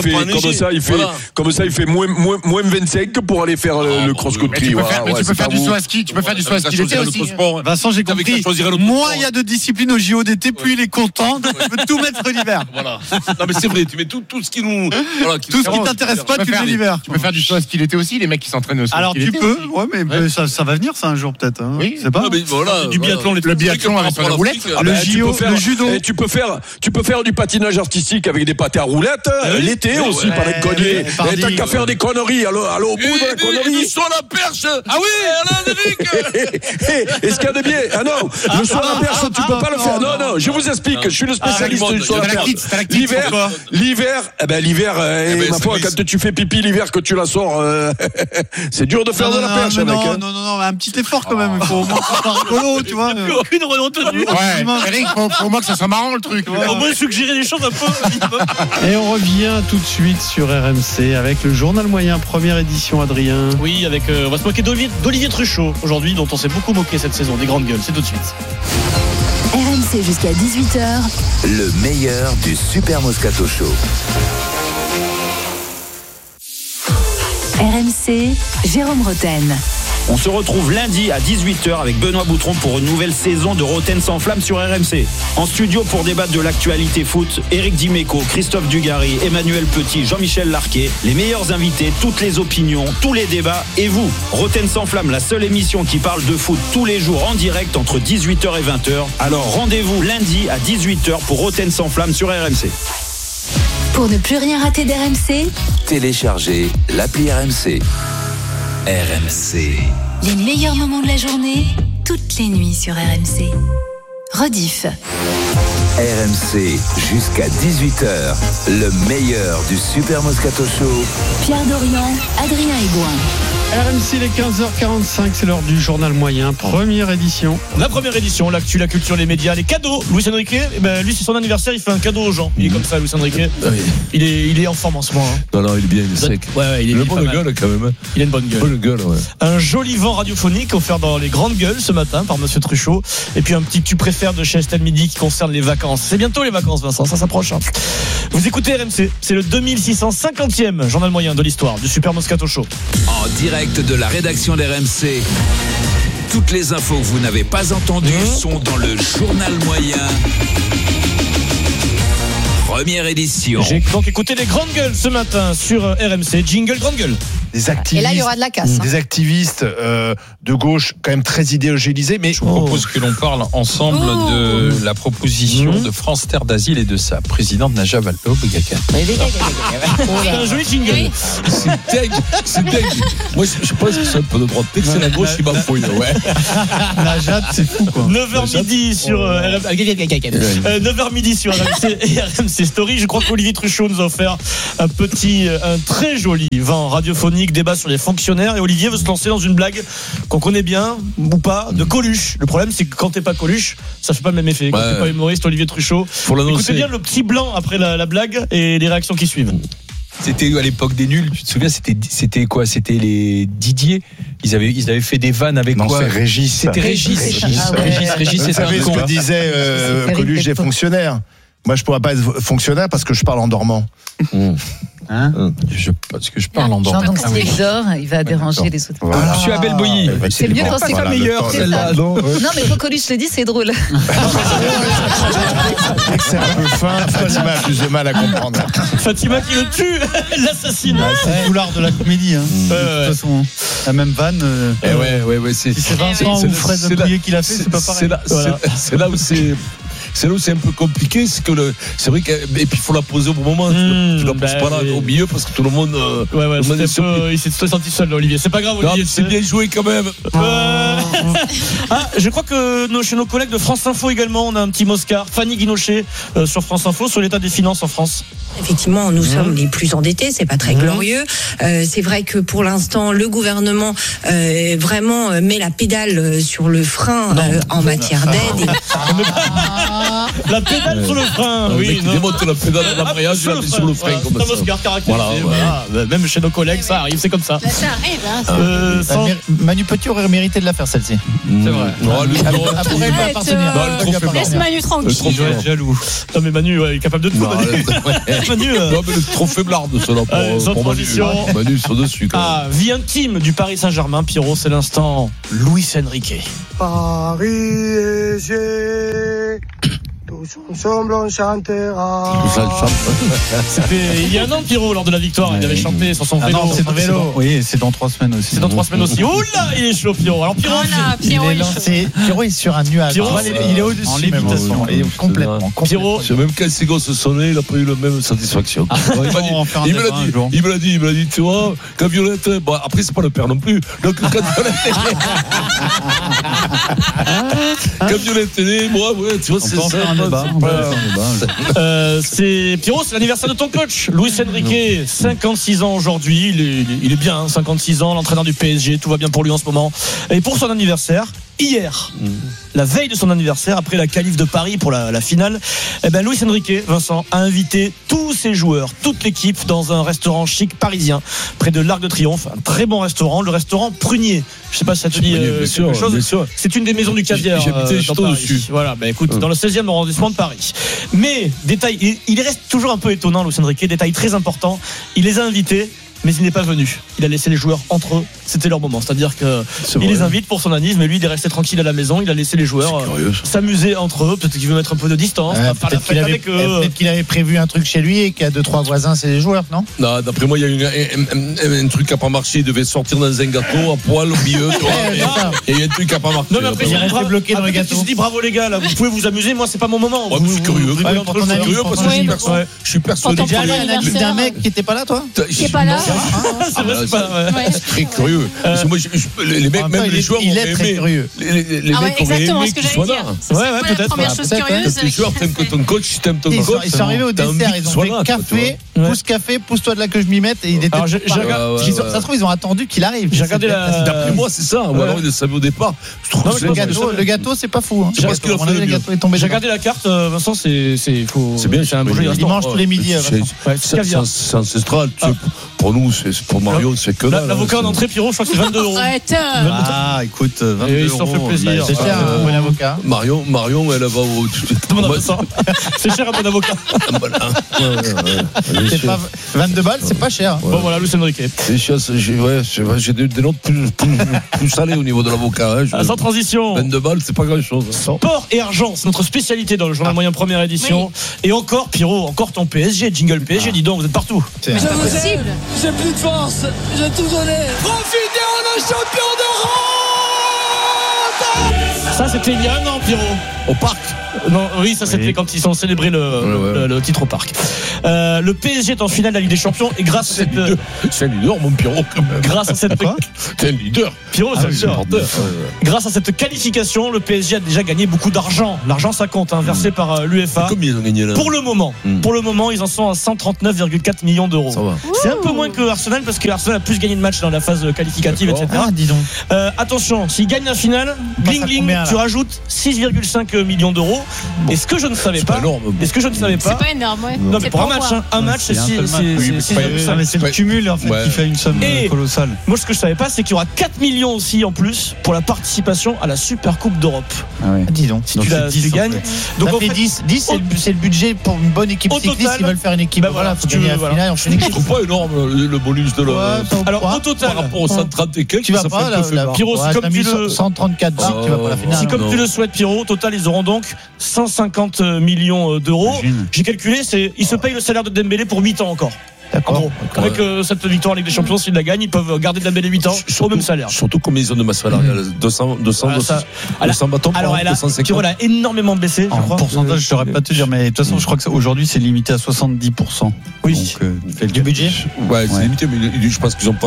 il fait moins 25 pour aller faire le cross-country. Tu peux faire du saut à ski. Tu peux faire du saut à ski l'été aussi. Vincent, j'ai compris. Moins il y a de disciplines au JO d'été, plus il est content. Tu peux tout mettre l'hiver. Voilà. Non mais c'est vrai, tu mets tout ce qui nous. Ce qui t'intéresse pas, tu fais l'hiver. Tu peux faire du saut à ski l'été aussi, les mecs qui s'entraînent au saut. Alors tu peux, mais ça va venir ça un jour peut-être. Oui, c'est pas. Du biathlon, le biathlon avec la roulette. Le judo. Tu peux faire du patinage artistique avec des patins à roulettes l'été aussi, pas de conneries. T'as qu'à faire des conneries, allô au bout de la connerie. Le saut à la perche. Ah oui, Alain Eric. Est-ce qu'il y a de bien? Ah non, le saut à la perche, tu peux pas le faire. Non, je vous explique. Je suis le spécialiste du saut à la perche. L'hiver. Ma foi, quand tu fais pipi l'hiver, que tu la sors, c'est dur de faire de la perche, mec. Non, un petit effort quand même. Il faut au moins que ça soit rigolo, tu vois. Aucune retenue. Ouais, Eric, faut au moins que ça soit marrant le truc. Au moins suggérer des choses un peu. Et on revient tout de suite sur RMC avec le journal moyen, première édition, Adrien. Oui, avec on va se moquer d'Olivier Truchot aujourd'hui, dont on s'est beaucoup moqué cette saison, des grandes gueules. C'est tout de suite. RMC jusqu'à 18h. Le meilleur du Super Moscato Show. RMC, Jérôme Roten. On se retrouve lundi à 18h avec Benoît Boutron pour une nouvelle saison de Roten sans flamme sur RMC. En studio pour débattre de l'actualité foot, Eric Dimeco, Christophe Dugarry, Emmanuel Petit, Jean-Michel Larquet, les meilleurs invités, toutes les opinions, tous les débats et vous. Roten sans flamme, la seule émission qui parle de foot tous les jours en direct entre 18h et 20h. Alors rendez-vous lundi à 18h pour Roten sans flamme sur RMC. Pour ne plus rien rater d'RMC, téléchargez l'appli RMC. RMC. Les meilleurs moments de la journée, toutes les nuits sur RMC. Rediff. RMC jusqu'à 18h. Le meilleur du Super Moscato Show. Pierre Dorian, Adrien Aigouin. RMC, les 15h45, c'est l'heure du journal moyen, première édition. La première édition, l'actu, la culture, les médias, les cadeaux. Luis Enrique, lui c'est son anniversaire, il fait un cadeau aux gens. Il est comme ça, Luis Enrique. Il est en forme en ce moment. Non, il est bien, il est sec. Ouais, il a une bonne gueule quand même. Il a une bonne gueule. Bonne gueule, ouais. Un joli vent radiophonique offert dans les grandes gueules ce matin par Monsieur Truchot. Et puis un petit tu préfères de chez Estelle Midi qui concerne les vacances. C'est bientôt les vacances, Vincent, ça s'approche. Vous écoutez RMC, c'est le 2650e journal moyen de l'histoire du Super Moscato Show. En direct de la rédaction d'RMC. Toutes les infos que vous n'avez pas entendues sont dans le journal moyen. Première édition. J'ai donc écouté les grandes gueules ce matin sur RMC. Jingle grande gueule. des activistes. Et là, il y aura de la casse. Des activistes de gauche, quand même très idéologisés. Mais je vous propose que l'on parle ensemble de la proposition de France Terre d'Asile et de sa présidente Najat Vallaud-Belkacem. C'est un joli jingle. C'est dingue. Moi, je pense que c'est un peu de droite. Dès que c'est la gauche, il m'enfouille. Ouais. Najat, c'est fou, quoi. 9h midi sur 9h midi sur RMC et RMC Story. Je crois qu'Olivier Truchot nous a offert un très joli vent radiophonique, débat sur les fonctionnaires. Et Olivier veut se lancer dans une blague qu'on connaît bien ou pas, de Coluche. Le problème, c'est que quand t'es pas Coluche, ça fait pas le même effet. Quand t'es pas humoriste, Olivier Truchot. Écoutez bien le petit blanc après la blague et les réactions qui suivent. C'était à l'époque des nuls, tu te souviens, c'était quoi? C'était les Didier. Ils avaient fait des vannes avec quoi? Non, c'est Régis. C'était Régis. Régis, c'est ça. Vous savez ce que disait Coluche des fonctionnaires? Moi, je pourrais pas être fonctionnaire parce que je parle en dormant. Parce que je parle en dormant. Donc s'il dort, il va déranger les autres. Voilà. Je suis Abel Boilly. C'est mieux quand c'est pas meilleur celle-là. Non, mais quand Coluche le dit, c'est drôle. C'est un peu fin. Fatima a plus de mal à comprendre. Fatima qui le tue, l'assassine. C'est le foulard de la comédie. De toute façon, la même vanne. Si c'est Vincent ou Fred Bouillet qui l'a fait, c'est pas pareil. C'est là où c'est un peu compliqué, c'est vrai et puis il faut la poser au bon moment. Tu la poses pas là au milieu parce que tout le monde. Il s'est senti seul, Olivier. C'est pas grave, Olivier. C'est bien joué quand même. Je crois que chez nos collègues de France Info également, on a un petit Moscar. Fanny Guinochet sur France Info sur l'état des finances en France. Effectivement, nous sommes les plus endettés, c'est pas très glorieux. C'est vrai que pour l'instant, le gouvernement vraiment met la pédale sur le frein en matière d'aide. La pédale sur le frein. Oui, il démonte la pédale de l'embrayage, il la met sur le frein comme ça. C'est un Oscar caractérisé. Voilà. Même chez nos collègues, ça arrive, c'est comme ça. Ça arrive. Manu Petit aurait mérité de la faire celle-ci. C'est vrai. Après, il va appartenir. Laisse Manu tranquille. Il doit être jaloux. Non, mais Manu il est capable de tout. Manu. Non, mais le trophée blard de cela pour Manu. Manu sur dessus. Vie intime du Paris Saint-Germain, Pierrot, c'est l'instant Luis Enrique. Paris et j'ai tous ensemble on chantera. C'était il y a un an, Pierrot, lors de la victoire, il avait chanté sur son vélo. C'est vélo. Oui, c'est dans 3 semaines aussi. C'est dans 3 semaines aussi. Oula, il est chaud, Pierrot. Alors Pierrot, Pierrot est sur un nuage. Il est au-dessus. En lévitation. Complètement. Pierrot, même quand ses gosses sonnaient, il n'a pas eu la même satisfaction. Il me l'a dit, tu vois, quand Violette, bon, après c'est pas le père non plus. Donc quand Violette est née, moi, tu vois, c'est ça. C'est Pierrot, c'est l'anniversaire de ton coach Luis Enrique, 56 ans aujourd'hui. Il est bien, 56 ans, l'entraîneur du PSG, tout va bien pour lui en ce moment. Et pour son anniversaire, hier, la veille de son anniversaire, après la qualif de Paris pour la finale, Luis Enrique, Vincent, a invité tous ses joueurs, toute l'équipe dans un restaurant chic parisien près de l'Arc de Triomphe, un très bon restaurant, le restaurant Prunier. Je sais pas si ça te dit quelque chose. C'est une des maisons du caviar. J'habitais juste au-dessus. Voilà, écoute, dans le 16e arrondissement de Paris. Mais détail, il reste toujours un peu étonnant, Luis Enrique, détail très important, il les a invités, mais il n'est pas venu. Il a laissé les joueurs entre eux. C'était leur moment. C'est-à-dire qu'il les invite pour son anniv, mais lui, il est resté tranquille à la maison. Il a laissé les joueurs s'amuser entre eux. Peut-être qu'il veut mettre un peu de distance. Peut-être qu'il avait prévu un truc chez lui et qu'il y a 2-3 voisins, c'est les joueurs, non? Non, d'après moi, il y a eu un truc qui n'a pas marché. Il devait sortir dans un gâteau à poil au milieu. Et il y a un truc qui n'a pas marché. Non, mais après, il est resté bloqué dans le gâteau. Il se dit bravo les gars, là, vous pouvez vous amuser. Moi, c'est pas mon moment. Je suis curieux. Parce que je suis persuadé. T'es déjà allé à l'anniv d'un mec qui n'était pas là, toi? Qui est pas là. C'est très curieux. Parce que moi, les mecs, même les joueurs, il est très curieux. Les mecs auraient aimé qu'il soit là. Ouais, peut-être. Première chose curieuse. Les joueurs t'aimes que ton coach, t'aimes ton coach. Ils sont arrivés au dessert, ils ont fait café, pousse café, pousse-toi de là que je m'y mette. Et il était. Ça se trouve, ils ont attendu qu'il arrive. J'ai regardé d'après moi, c'est ça. Ou alors, ils le savaient au départ. Le gâteau, c'est pas fou. J'ai regardé la carte, Vincent, c'est bien. C'est un beau jeu. Il mange tous les midis. C'est ancestral. Pour nous, pour Mario, c'est que là. L'avocat en entrée, Pierrot, je crois que c'est 22 €. Ah, écoute, 22 €. Ils s'en fait plaisir. C'est cher, un bon avocat. Marion, elle va au. C'est cher, un bon avocat. C'est pas 22 balles, c'est pas cher. Bon, voilà, Luis Enrique. J'ai des notes plus salées au niveau de l'avocat. Sans transition. 22 balles, c'est pas grand-chose. Sport et argent, c'est notre spécialité dans le journal moyen première édition. Et encore, Pierrot, encore ton PSG, jingle PSG, dis donc, vous êtes partout. C'est impossible. j'ai plus de force, j'ai tout donné. Profitez, on est champion d'Europe. Ça, c'était il y a un an, Pierrot, au parc. Non, oui, ça c'était quand ils ont célébré le titre au parc. Le PSG est en finale de la Ligue des Champions et grâce à cette. C'est un leader, mon Pierrot, quand même. Grâce à cette. C'est un leader. Pierrot, c'est un leader. Grâce à cette qualification, le PSG a déjà gagné beaucoup d'argent. L'argent, ça compte, versé par l'UEFA. Combien ils ont gagné là ? Pour le moment, ils en sont à 139,4 millions d'euros. Ça va. C'est un peu moins que Arsenal parce que Arsenal a plus gagné de matchs dans la phase qualificative, etc. Ah, dis donc. Attention, s'ils gagnent la finale, bling bling, tu rajoutes 6,5 millions d'euros. Bon. Et ce que je ne savais pas, c'est pas énorme, ouais. Non, mais pour un match, un match, c'est le cumul en fait qui fait une somme colossale. Moi, ce que je savais pas, c'est qu'il y aura 4 millions aussi en plus pour la participation à la Super Coupe d'Europe. Ah ouais. Dis donc, si tu gagnes. Donc ça fait 10, c'est le budget pour une bonne équipe cycliste. Ils veulent faire une équipe. Voilà, faut gagner la finale. On fait une équipe. Je trouve pas énorme le bonus de l'eau. Alors au total, par rapport aux 130 et quelques, tu vas pas la Pierrot, si comme tu le 134 barres, tu vas pas la finale. Si comme tu le souhaites, Pierrot, au total, ils auront donc 150 millions d'euros. J'ai calculé, ils se payent le salaire de Dembélé pour 8 ans encore. D'accord. Avec cette victoire en Ligue des Champions, s'ils la gagnent, ils peuvent garder Dembélé 8 ans au même salaire. Surtout combien ils ont de masse salariale, 200 bâtons par an, 250. Pierrot, elle a énormément baissé, je crois. En pourcentage, je ne saurais pas te dire, mais de toute façon, je crois qu'aujourd'hui, c'est limité à 70%. Oui. Donc, du budget. Ouais, c'est limité, mais je pense qu'ils ont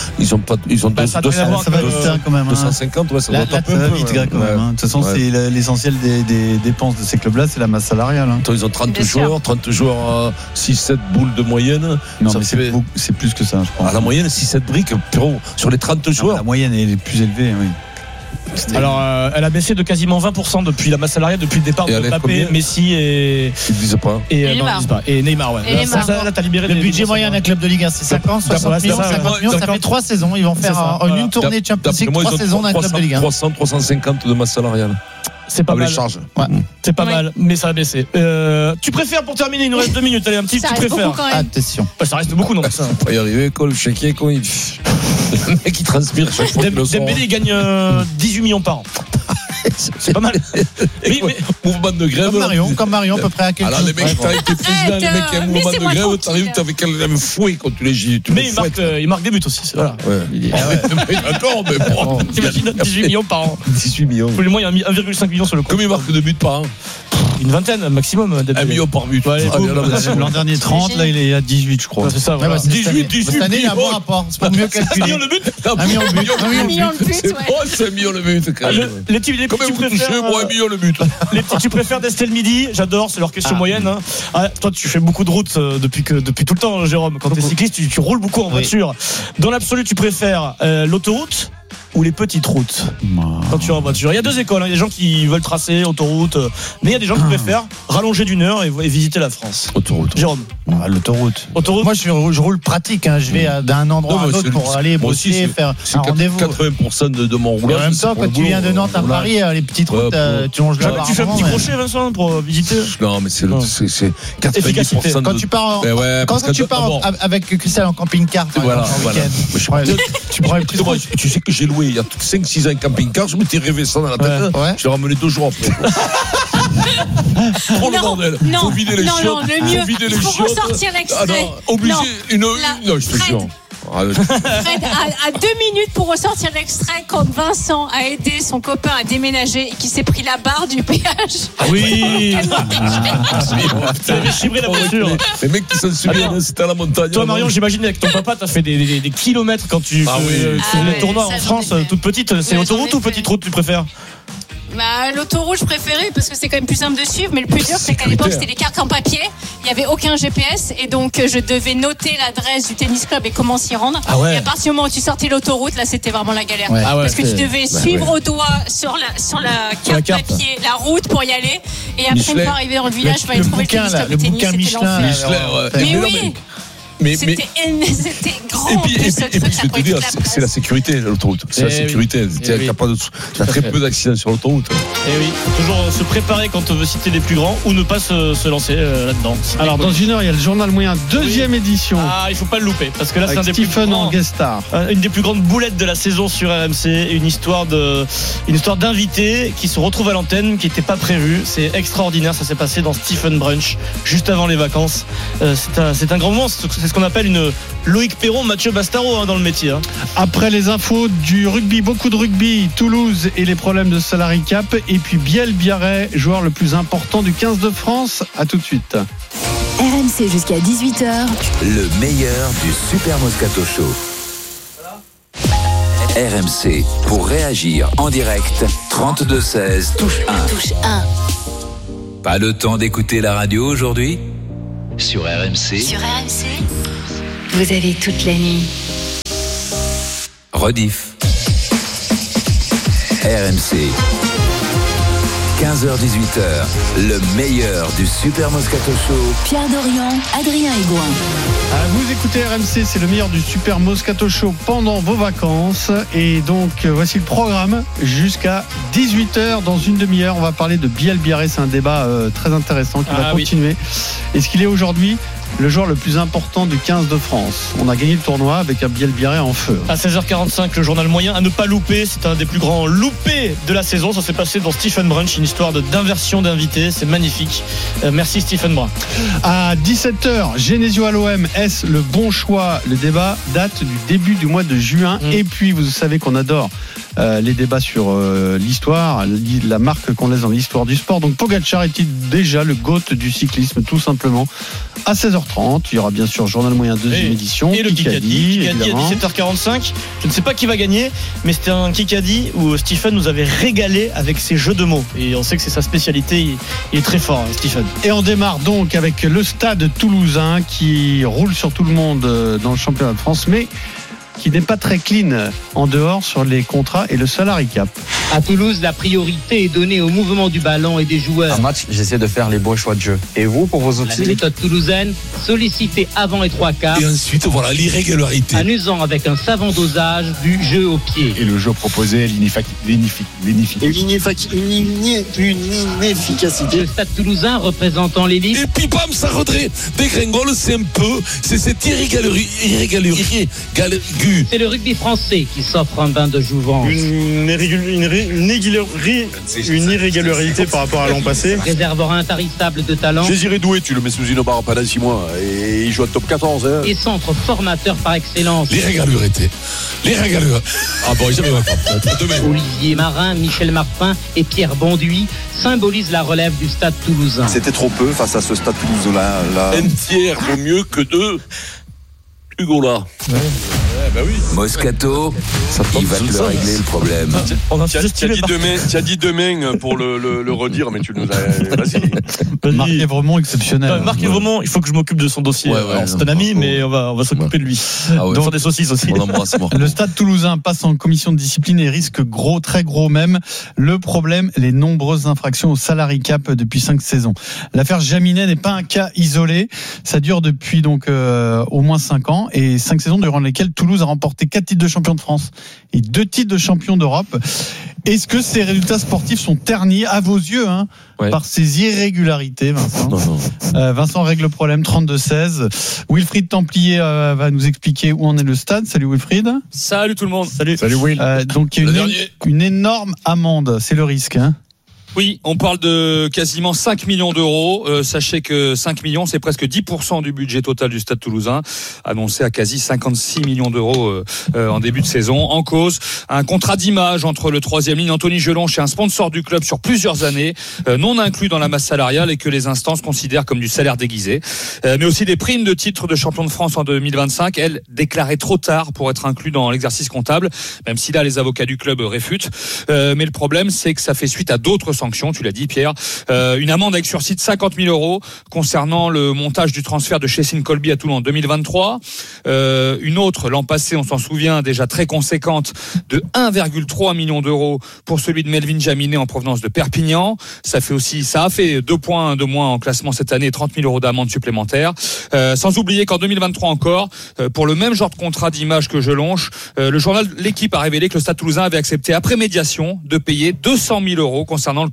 200, ça va vite quand même. 250, ouais, ça va vite quand même. De toute façon, c'est l'essentiel des dépenses de ces clubs-là, c'est la masse salariale. Ils ont 30 joueurs, 6-7 boules de moyenne. Non, mais c'est plus que ça, je pense. La moyenne, 6-7 briques, Pierrot, sur les 30 joueurs. La moyenne est plus élevée, oui. Alors, elle a baissé de quasiment 20% depuis la masse salariale, depuis le départ de Mbappé, Messi et. Ils ne disent pas. Et Neymar, ouais. Là, t'as libéré le budget moyen d'un club de Ligue 1, c'est 50, 60 millions, 50 millions. Ça fait 3 saisons. Ils vont faire une tournée de Champions League, 3 saisons d'un club de Ligue 1. 350 de masse salariale. C'est pas mal. Les charges. Ouais. C'est pas mal, mais ça a baissé. Tu préfères, pour terminer, il nous reste 2 minutes. Allez, un petit tu préfères. Attention. Ça reste beaucoup, non? Ça va pas y arriver, quoi. Le chéquier, quoi. Le mec, il transpire chaque fois. Dembélé, il gagne 18 millions par an. C'est pas mal. Mais mouvement de grève. Comme Marion, à peu près à quel alors, les mecs, t'arrives, t'es président, les mecs qui ont un mouvement de grève, t'arrives, t'avais un fouet quand tu les gis. Mais il marque des buts aussi. Voilà. D'accord, mais bon. T'imagines 18 millions par an. 18 millions. Pour le moins, il y a 1,5 million sur le compte. Combien il marque de buts par an? Une vingtaine maximum. 1 million par but. L'an dernier 30, là il est à 18, je crois. C'est ça. 18. Cette année, il a un bon rapport. C'est pas mieux calculé. 1 million le but. 1 million le but. 1 million le but. C'est 1 million le but. Les petits, tu préfères. Moi, 1 million le but. Les petits, tu préfères d'Estelle Midi. J'adore, c'est leur question moyenne. Toi, tu fais beaucoup de routes depuis tout le temps, Jérôme. Quand t'es cycliste, tu roules beaucoup en voiture. Dans l'absolu, tu préfères l'autoroute ou les petites routes quand tu es en voiture? Il y a 2 écoles, il y a des gens qui veulent tracer autoroute, mais il y a des gens qui préfèrent rallonger d'1 heure et visiter la France. Autoroute. Jérôme. L'autoroute. Moi je roule pratique, je vais d'un endroit à l'autre pour aller bosser, faire un rendez-vous. 80% de mon roulage. En même temps, quand tu viens de Nantes à Paris, les petites routes, tu longes là-bas. Tu fais un petit crochet, Vincent, pour visiter? Non, mais c'est 90%. Quand tu pars avec Christelle en camping-car, tu prends le prix. Tu sais que j'ai loué il y a 5-6 ans un camping-car, je m'étais rêvé ça dans la tête. Je l'ai ramené 2 jours après. Trop le bordel. Faut vider les chiottes. Non, le mieux, il faut ressortir l'extrait. Obligé. Non, je te jure. Fred, à 2 minutes pour ressortir l'extrait quand Vincent a aidé son copain à déménager et qui s'est pris la barre du péage. Oui. Ça avait chibré la voiture. Les mecs qui s'en souviennent, c'était à la montagne. Toi, Marion, j'imagine avec ton papa, t'as fait des kilomètres quand tu faisais les tournois en France, toute petite. C'est autoroute ou petite route tu préfères? L'autoroute je préférais parce que c'est quand même plus simple de suivre, mais le plus dur c'est qu'à l'époque c'était des cartes en papier, il n'y avait aucun GPS et donc je devais noter l'adresse du tennis club et comment s'y rendre. Et à partir du moment où tu sortais l'autoroute, là c'était vraiment la galère parce que tu devais suivre au doigt sur la carte papier la route pour y aller et après une fois arrivé dans le village il fallait trouver le tennis club. Le bouquin Michelin. Mais oui. C'était grand. Et puis je vais te dire, c'est la sécurité, l'autoroute. C'est la sécurité. Tu as très peu d'accidents sur l'autoroute. Et oui, faut toujours se préparer quand on veut citer les plus grands ou ne pas se lancer là-dedans. Alors, dans 1 heure, il y a le journal moyen, 2e édition. Il faut pas le louper parce que là, c'est un des plus grands. Guest star. Une des plus grandes boulettes de la saison sur RMC. Une histoire d'invités qui se retrouvent à l'antenne, qui n'était pas prévue. C'est extraordinaire. Ça s'est passé dans Stephen Brunch juste avant les vacances. C'est un grand moment. c'est ce qu'on appelle une Loïc Perron, Mathieu Bastaro dans le métier. Après les infos du rugby, beaucoup de rugby, Toulouse et les problèmes de salary cap, et puis Biel Biarré, joueur le plus important du 15 de France. À tout de suite. RMC jusqu'à 18h. Le meilleur du Super Moscato Show. RMC, pour réagir en direct, 32-16, touche 1. Touche 1. Pas le temps d'écouter la radio aujourd'hui ? Sur RMC. Sur RMC, vous avez toute la nuit. Rediff. RMC. 15h-18h, le meilleur du Super Moscato Show. Pierre Dorian, Adrien Egoin. Vous écoutez RMC, c'est le meilleur du Super Moscato Show pendant vos vacances. Et donc, voici le programme jusqu'à 18h. Dans une demi-heure, on va parler de Biel Biarré. C'est un débat très intéressant qui va continuer. Est-ce qu'il est aujourd'hui le joueur le plus important du 15 de France? On a gagné le tournoi avec un Biel Biarré en feu. À 16h45, le journal moyen à ne pas louper. C'est un des plus grands loupés de la saison. Ça s'est passé dans Stephen Brunch, une histoire d'inversion d'invités. C'est magnifique. Merci Stephen Brun. À 17h, Genesio à l'OM, est-ce le bon choix? Le débat date du début du mois de juin. Et puis, vous savez qu'on adore les débats sur l'histoire, la marque qu'on laisse dans l'histoire du sport. Donc Pogacar est-il déjà le GOAT du cyclisme, tout simplement? À 16h30, il y aura bien sûr Journal Moyen deuxième édition. Et le Kikadi à 17h45. Je ne sais pas qui va gagner, mais c'était un Kikadi où Stephen nous avait régalé avec ses jeux de mots. Et on sait que c'est sa spécialité. Il est très fort, Stephen. Et on démarre donc avec le Stade Toulousain qui roule sur tout le monde dans le championnat de France, mais qui n'est pas très clean en dehors sur les contrats et le salary cap. À Toulouse, la priorité est donnée au mouvement du ballon et des joueurs. Un match, j'essaie de faire les bons choix de jeu. Et vous, pour vos outils? La méthode toulousaine, sollicitée avant les trois quarts. Et ensuite, voilà, l'irrégularité. En usant avec un savant dosage du jeu au pied. Et le jeu proposé, l'inefficacité. Le Stade Toulousain représentant l'élite. Et puis bam, ça dégringole, c'est un peu, c'est cette irrégularité. C'est le rugby français qui s'offre un bain de jouvence. Une irrégularité par rapport à l'an passé. Réservoir intarissable de talent. Désiré Doué, tu le mets sous une barre pendant 6 mois et il joue à top 14. Hein. Et centre formateur par excellence. L'irrégularité. Ah bon, jamais Olivier Marin, Michel Martin et Pierre Bonduit symbolisent la relève du Stade Toulousain. C'était trop peu face à ce Stade Toulousain là. Un tiers vaut mieux que 2 Hugo là. Bah oui. Moscato, il va te régler le problème. Tu as dit demain pour le redire, mais tu nous as. Vas-y. Marc est vraiment exceptionnel. Marc est vraiment, il faut que je m'occupe de son dossier. C'est un ami, mais on va s'occuper de lui. On va faire des saucisses aussi. Le Stade Toulousain passe en commission de discipline et risque gros, très gros même. Le problème, les nombreuses infractions au salary cap depuis 5 saisons. L'affaire Jaminet n'est pas un cas isolé. Ça dure depuis donc au moins 5 ans et 5 saisons durant lesquelles Toulouse a remporté 4 titres de champion de France et 2 titres de champion d'Europe. Est-ce que ces résultats sportifs sont ternis à vos yeux par ces irrégularités, Vincent? Non. Vincent règle le problème, 32-16. Wilfried Templier va nous expliquer où en est le stade. Salut Wilfried. Salut tout le monde. Salut Will. Donc il y a une énorme amende, c'est le risque. Oui, on parle de quasiment 5 millions d'euros. Sachez que 5 millions, c'est presque 10% du budget total du Stade Toulousain, annoncé à quasi 56 millions d'euros en début de saison. En cause, un contrat d'image entre le troisième ligne Anthony Gelonche et un sponsor du club sur plusieurs années, non inclus dans la masse salariale et que les instances considèrent comme du salaire déguisé. Mais aussi des primes de titre de champion de France en 2025, elles déclarées trop tard pour être inclus dans l'exercice comptable, même si là les avocats du club réfutent. Mais le problème, c'est que ça fait suite à d'autres sanctions, tu l'as dit Pierre, une amende avec sursis de 50 000 euros concernant le montage du transfert de Chessine Colby à Toulon en 2023, une autre l'an passé, on s'en souvient, déjà très conséquente, de 1,3 million d'euros pour celui de Melvin Jaminet en provenance de Perpignan. Ça a fait 2 points de moins en classement cette année et 30 000 euros d'amende supplémentaire. Sans oublier qu'en 2023 encore, pour le même genre de contrat d'image que Gelonche, le journal L'Équipe a révélé que le Stade Toulousain avait accepté après médiation de payer 200 000 euros concernant le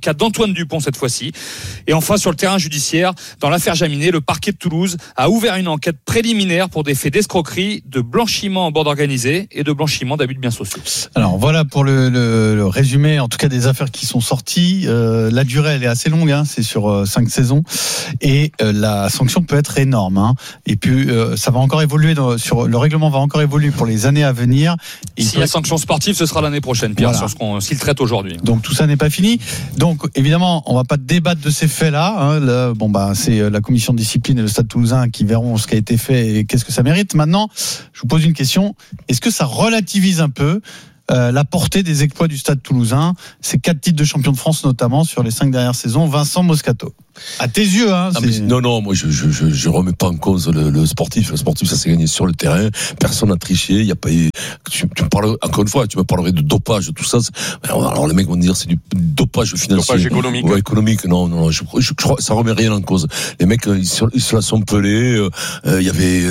cas d'Antoine Dupont cette fois-ci. Et enfin, sur le terrain judiciaire, dans l'affaire Jaminet, le parquet de Toulouse a ouvert une enquête préliminaire pour des faits d'escroquerie, de blanchiment en bande organisée et de blanchiment d'abus de biens sociaux. Alors voilà pour le résumé, en tout cas des affaires qui sont sorties. La durée, elle est assez longue, hein, c'est sur 5 saisons, et la sanction peut être énorme. Hein. Et puis ça va encore évoluer, le règlement va encore évoluer pour les années à venir. S'il y a sanction sportive, ce sera l'année prochaine, Pierre, sur s'il traite aujourd'hui. Donc tout ça n'est pas fini. Donc évidemment, on va pas débattre de ces faits-là. Hein. C'est la commission de discipline et le Stade Toulousain qui verront ce qui a été fait et qu'est-ce que ça mérite. Maintenant, je vous pose une question. Est-ce que ça relativise un peu la portée des exploits du Stade Toulousain, ces 4 titres de champion de France notamment sur les 5 dernières saisons? Vincent Moscato. À tes yeux, hein. Non, moi je remets pas en cause le sportif. Le sportif, ça s'est gagné sur le terrain. Personne n'a triché. Il y a pas. Tu me parles encore une fois. Tu me parlerais de dopage, tout ça. Alors les mecs vont dire c'est du dopage financier. Dopage économique. Ouais, économique. Non. Je crois ça remet rien en cause. Les mecs ils se la sont pelés. Il y avait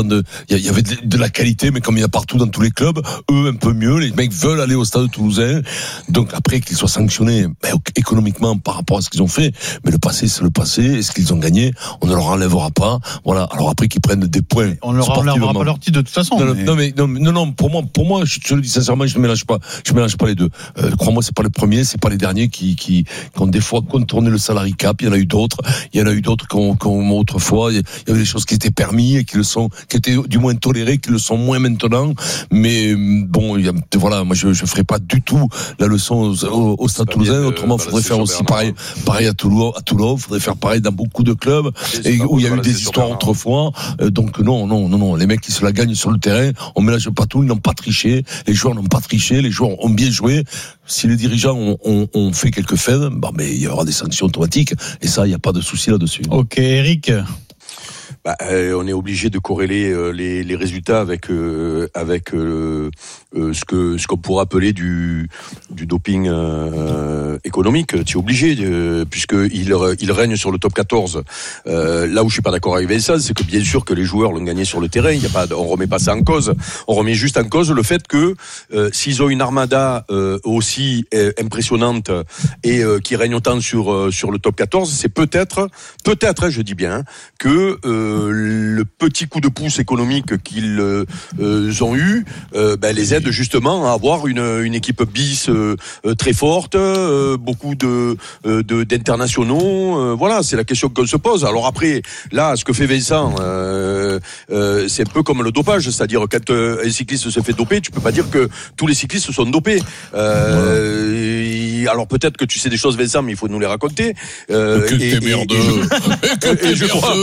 il y avait de la qualité, mais comme il y a partout dans tous les clubs, eux un peu mieux. Les mecs veulent aller au Stade Toulousain. Donc après qu'ils soient sanctionnés économiquement par rapport à ce qu'ils ont fait, mais le passé c'est le passé, et ce qu'ils ont gagné, on ne leur enlèvera pas. Voilà. Alors après qu'ils prennent des points. On leur enlèvera pas leur titre de toute façon. Non, pour moi, je te le dis sincèrement, je ne mélange pas les deux. Crois-moi, c'est pas le premier, c'est pas les derniers qui ont des fois contourné le salary cap. Il y en a eu d'autres qui ont autrefois. Il y avait des choses qui étaient permis et qui étaient du moins tolérées, qui le sont moins maintenant. Mais bon, voilà, moi je ferai pas du tout la leçon au Stade Toulousain. Autrement, il faudrait faire aussi pareil à Toulon. Faudrait faire pareil dans beaucoup de clubs où il y a eu des histoires autrefois. Donc non, les mecs qui se la gagnent sur le terrain, on mélange pas tout, ils n'ont pas triché, les joueurs n'ont pas triché, les joueurs ont bien joué. Si les dirigeants ont fait quelques faits, mais il y aura des sanctions automatiques, et ça, il n'y a pas de souci là-dessus. Ok, Eric. On est obligé de corréler les résultats avec ce qu'on pourrait appeler du doping économique. Tu es obligé, puisque il règne sur le top 14. Là où je suis pas d'accord avec Vincent, c'est que bien sûr que les joueurs l'ont gagné sur le terrain. On remet pas ça en cause. On remet juste en cause le fait que s'ils ont une armada aussi impressionnante et qui règne autant sur le top 14, c'est peut-être, je dis bien, que le petit coup de pouce économique qu'ils ont eu les aide justement à avoir une équipe bis très forte, beaucoup d'internationaux. Voilà, c'est la question qu'on se pose. Alors après, là, ce que fait Vincent, c'est un peu comme le dopage, c'est-à-dire quand un cycliste se fait doper, tu peux pas dire que tous les cyclistes sont dopés. Alors peut-être que tu sais des choses, Vincent, mais il faut nous les raconter. T'es merdeux. Et je crois.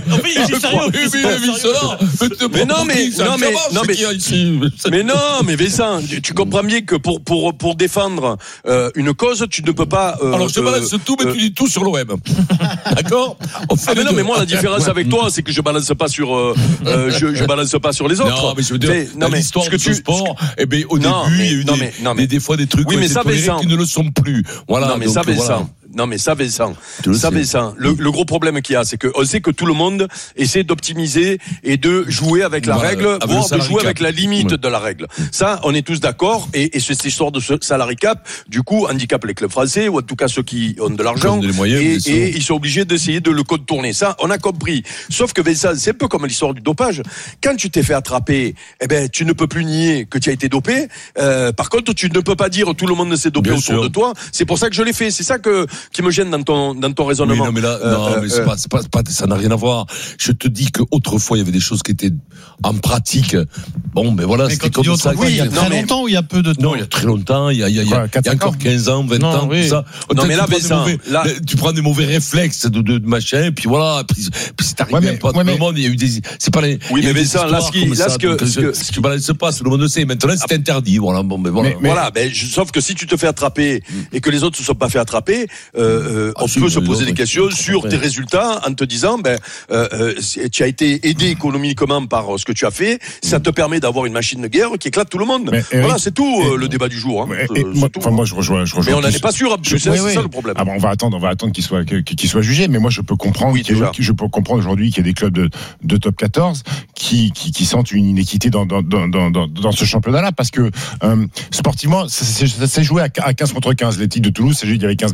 Mais Vincent, tu comprends bien que pour défendre une cause, tu ne peux pas. Alors je te balance tout, mais tu dis tout sur l'OM. D'accord? Mais moi la différence avec toi, c'est que je balance pas sur je balance pas sur les autres. Non, mais je veux dire, l'histoire de ce sport, au début, il y a eu des fois des trucs qui ne le sont plus. Voilà. Non mais ça, Vincent. Non mais ça Vincent, le gros problème qu'il y a, c'est que on sait que tout le monde essaie d'optimiser et de jouer avec la règle, voire de jouer avec la limite de la règle. Ça, on est tous d'accord, et cette histoire de ce salary cap, du coup, handicape les clubs français, ou en tout cas ceux qui ont de l'argent, et ils sont obligés d'essayer de le contourner. Ça, on a compris. Sauf que Vincent, c'est un peu comme l'histoire du dopage. Quand tu t'es fait attraper, tu ne peux plus nier que tu as été dopé. Par contre, tu ne peux pas dire tout le monde s'est dopé autour de toi. C'est pour ça que je l'ai fait. C'est ça qui me gêne dans ton raisonnement. Oui, mais c'est pas, ça n'a rien à voir. Je te dis que autrefois il y avait des choses qui étaient en pratique. Bon, mais voilà, c'était comme ça. Oui, il y a très longtemps ou il y a peu de temps? Non, il y a très longtemps. Il y a encore 15 ans, 20 ans, tout ça. Non, mais là, tu prends des mauvais réflexes de machin, puis voilà, puis c'est arrivé pas tout le monde. Il y a eu des, c'est pas les. Oui, mais Vincent, là, ce que tu balances pas, tout le monde le sait. Maintenant, c'est interdit. Voilà, bon, mais voilà. Voilà, sauf que si tu te fais attraper et que les autres se sont pas fait attraper, on peut se poser des questions sur tes résultats en te disant tu as été aidé économiquement par ce que tu as fait, ça te permet d'avoir une machine de guerre qui éclate tout le monde. Voilà, c'est tout le débat du jour. Moi je rejoins. Mais on n'en est pas sûr, c'est ça le problème. On va attendre qu'il soit jugé, mais moi je peux comprendre aujourd'hui qu'il y a des clubs de top 14 qui sentent une inéquité dans ce championnat-là, parce que sportivement ça s'est joué à 15 contre 15. Les titres de Toulouse, il y avait 15 mecs sur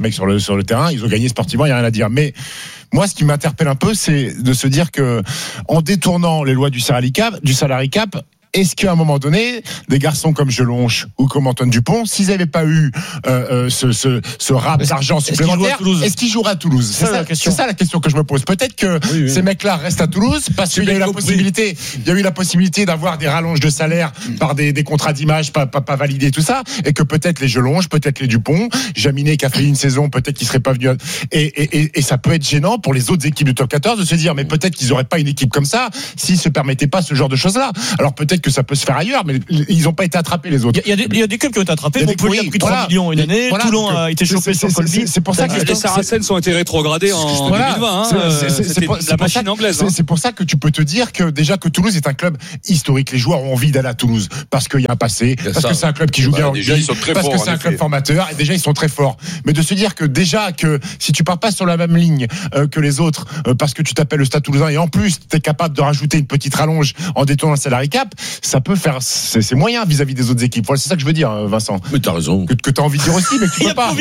sur le terrain, ils ont gagné sportivement, il n'y a rien à dire. Mais moi, ce qui m'interpelle un peu, c'est de se dire que en détournant les lois du salary cap, est-ce qu'à un moment donné, des garçons comme Jelonche ou comme Antoine Dupont, s'ils n'avaient pas eu ce rap d'argent supplémentaire, est-ce qu'ils joueraient à Toulouse? C'est ça la question que je me pose. Peut-être que ces mecs-là restent à Toulouse parce qu'il y a eu la possibilité d'avoir des rallonges de salaire par des contrats d'image pas validés, tout ça, et que peut-être les Jelonche, peut-être les Dupont, Jaminet qui a fait une saison, peut-être qu'il serait pas venu. Et ça peut être gênant pour les autres équipes du top 14 de se dire, mais peut-être qu'ils n'auraient pas une équipe comme ça s'ils se permettaient pas ce genre de choses-là. Alors peut-être que ça peut se faire ailleurs, mais ils n'ont pas été attrapés les autres. Il y a des clubs qui ont été attrapés. Montpellier a pris 3 millions une année. Toulon a été chopé sur Colby. C'est pour ça que les Saracens ont été rétrogradés en 2020. C'était la machine anglaise. C'est pour ça que tu peux te dire que déjà que Toulouse est un club historique. Les joueurs ont envie d'aller à Toulouse parce qu'il y a un passé, parce que c'est un club qui joue bien au rugby, parce que c'est un club formateur. Et déjà ils sont très forts. Mais de se dire que déjà que si tu pars pas sur la même ligne que les autres, parce que tu t'appelles le Stade Toulousain et en plus tu es capable de rajouter une petite rallonge en détournant le salary cap, ça peut faire c'est moyen vis-à-vis des autres équipes. Voilà, c'est ça que je veux dire, Vincent. Mais t'as raison. Que t'as envie de dire aussi, mais tu peux pas.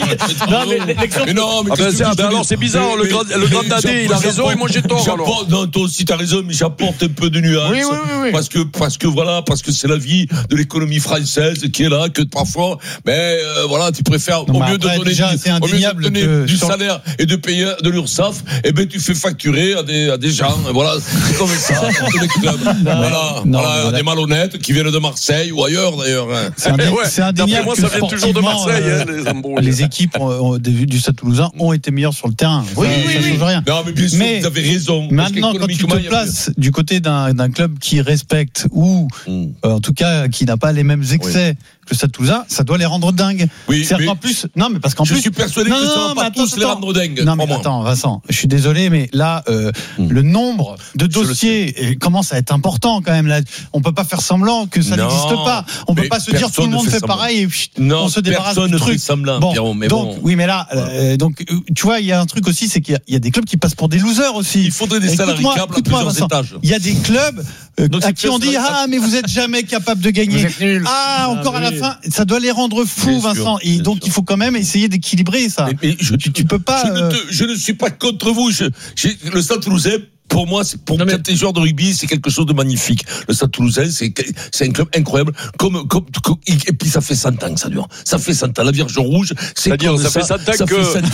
Alors c'est bizarre, le grand Dadé, il a raison et moi j'ai tort. Non, toi aussi t'as raison, mais j'apporte un peu de nuance. Oui. Parce que c'est la vie de l'économie française qui est là, que parfois, mais voilà, tu préfères au mieux de donner du salaire et de payer de l'URSSAF, et ben tu fais facturer à des gens. Voilà, c'est comme ça. Voilà, des malhonnêtes qui viennent de Marseille ou ailleurs d'ailleurs. C'est indéniable. Moi, ça vient toujours de Marseille, les embrouilles. Les équipes du Stade Toulousain ont été meilleures sur le terrain. Oui. Ça change rien. Non, mais bien sûr, vous avez raison. Maintenant, quand tu te places du côté d'un club qui respecte ou, en tout cas, qui n'a pas les mêmes excès que le Stade Toulousain, ça doit les rendre dingues. Oui, c'est qu'en plus, non, mais parce qu'en plus, je suis persuadé que ça va pas tous les rendre dingues. Non, mais attends, Vincent, je suis désolé, mais là, le nombre de dossiers commence à être important quand même. Là, on peut pas faire semblant que ça n'existe pas. On peut pas se dire tout le monde fait pareil et on se débarrasse du truc. Oui, mais là, donc, tu vois, il y a un truc aussi, c'est qu'il y a des clubs qui passent pour des losers aussi. Il faudrait des salariés à plusieurs étages. Il y a des clubs à qui on dit mais vous êtes jamais capable de gagner. Encore à la fin, ça doit les rendre fous, Vincent. Et donc il faut quand même essayer d'équilibrer ça. Tu peux pas. Je ne suis pas contre vous. Le Stade Toulousain, pour moi, pour les joueurs de rugby, c'est quelque chose de magnifique. Le Stade Toulousain, c'est un club incroyable. Et puis ça fait 100 ans que ça dure. Ça fait 100 ans. La Vierge Rouge, c'est-à-dire ça fait 100 ans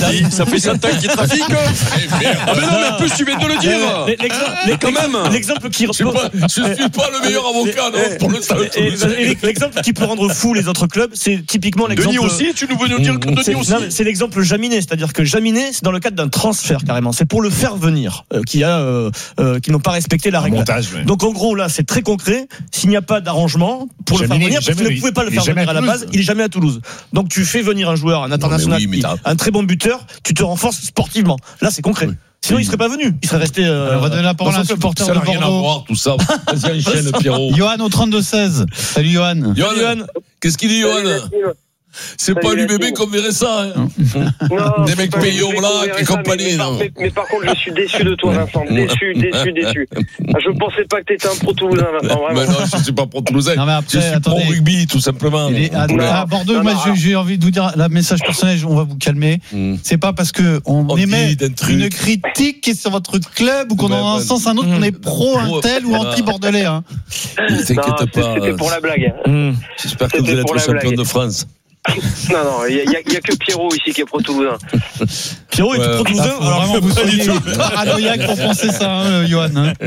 qu'il trafique. Ah mais non, mais en plus tu viens de le dire. Quand même. L'exemple qui je suis pas le meilleur avocat pour le Stade Toulousain. L'exemple qui peut rendre fou les autres clubs, c'est typiquement l'exemple. Denis aussi, tu nous veux nous dire que Denis aussi. C'est l'exemple Jaminet, c'est-à-dire que Jaminet, c'est dans le cadre d'un transfert carrément. C'est pour le faire venir qui n'ont pas respecté la règle. Donc en gros là c'est très concret. S'il n'y a pas d'arrangement pour le faire venir, parce que vous ne pouvez pas le faire venir à la base, il est jamais à Toulouse. Donc tu fais venir un joueur, un international, un très bon buteur, tu te renforces sportivement. Là c'est concret. Sinon il serait pas venu, il serait resté. On va donner la parole à un supporter de Bordeaux. Ça n'a rien à voir tout ça. Vas-y enchaîne Pierrot. Johan au 32-16. Salut Johan. Johan. Qu'est-ce qu'il dit Johan? C'est pas l'UBB qu'on verrait ça. Non, des mecs payés au black et compagnie. Mais par contre, je suis déçu de toi, Vincent. Déçu. Je pensais pas que t'étais un pro-toulousain, Vincent. Vraiment. Mais non, je suis pas pro-toulousain. Je suis pro-rugby, tout simplement. À Bordeaux, moi, j'ai envie de vous dire, la message personnel, on va vous calmer. C'est pas parce que on émet une critique qui est sur votre club ou qu'on en a un sens un autre qu'on est pro un tel ou anti-bordelais. T'inquiète pas. C'était pour la blague. J'espère que vous allez être champion de France. Non, il y a que Pierrot ici qui est pro-toulousain. Pierrot est pro-toulousain. Alors vraiment, vous soyez paranoïaque pour penser ça, Johan.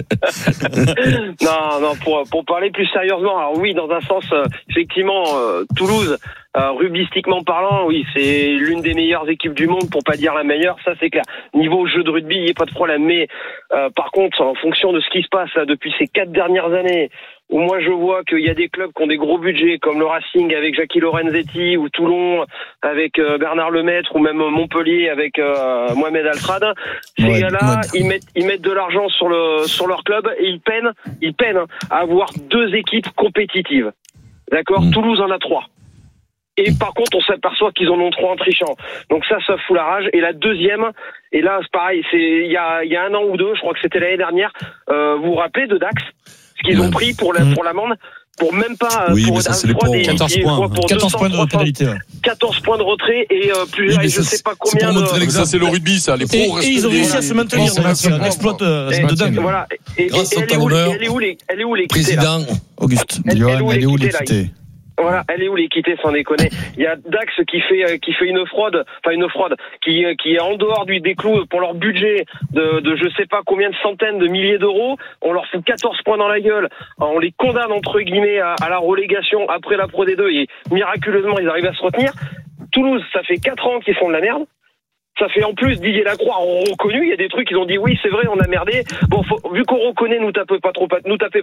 Non, pour parler plus sérieusement, alors oui, dans un sens, effectivement, Toulouse, rugbystiquement parlant, oui, c'est l'une des meilleures équipes du monde, pour pas dire la meilleure, ça c'est clair. Niveau jeu de rugby, il n'y a pas de problème. Mais par contre, en fonction de ce qui se passe là, depuis ces 4 dernières années, où moi je vois qu'il y a des clubs qui ont des gros budgets, comme le Racing avec Jackie Lorenzetti, ou Toulon avec Bernard Lemaître, ou même Montpellier avec Mohamed Altrad. Ces gars-là, ils mettent de l'argent sur leur club et ils peinent à avoir 2 équipes compétitives. D'accord ? Toulouse en a 3. Et par contre, on s'aperçoit qu'ils en ont 3 en trichant. Donc ça fout la rage. Et la deuxième, et là c'est pareil, il y a 1 an ou 2, je crois que c'était l'année dernière, vous vous rappelez de Dax ? Ce qu'ils ont pris pour l'amende. pour même pas. Oui, pour mais ça, c'est les pauvres. 14 points. 14 points de pénalité. 14 points de retrait et plusieurs, Oui, je sais pas combien de. Ça, c'est le rugby, ça. Les pros Et ils ont réussi à se maintenir. C'est un exploit de dingue. Voilà. Et elle est où l'équité, président Auguste. Johan, elle est où l'équité? Voilà, elle est où l'équité, sans déconner. Il y a Dax qui fait une fraude, qui est en dehors des clous pour leur budget de je sais pas combien de centaines de milliers d'euros. On leur fout 14 points dans la gueule. On les condamne entre guillemets à la relégation après la Pro D2 et miraculeusement ils arrivent à se retenir. Toulouse, ça fait 4 ans qu'ils font de la merde. Ça fait en plus Didier Lacroix ont reconnu, il y a des trucs ils ont dit oui c'est vrai on a merdé. Bon vu qu'on reconnaît nous tapez pas trop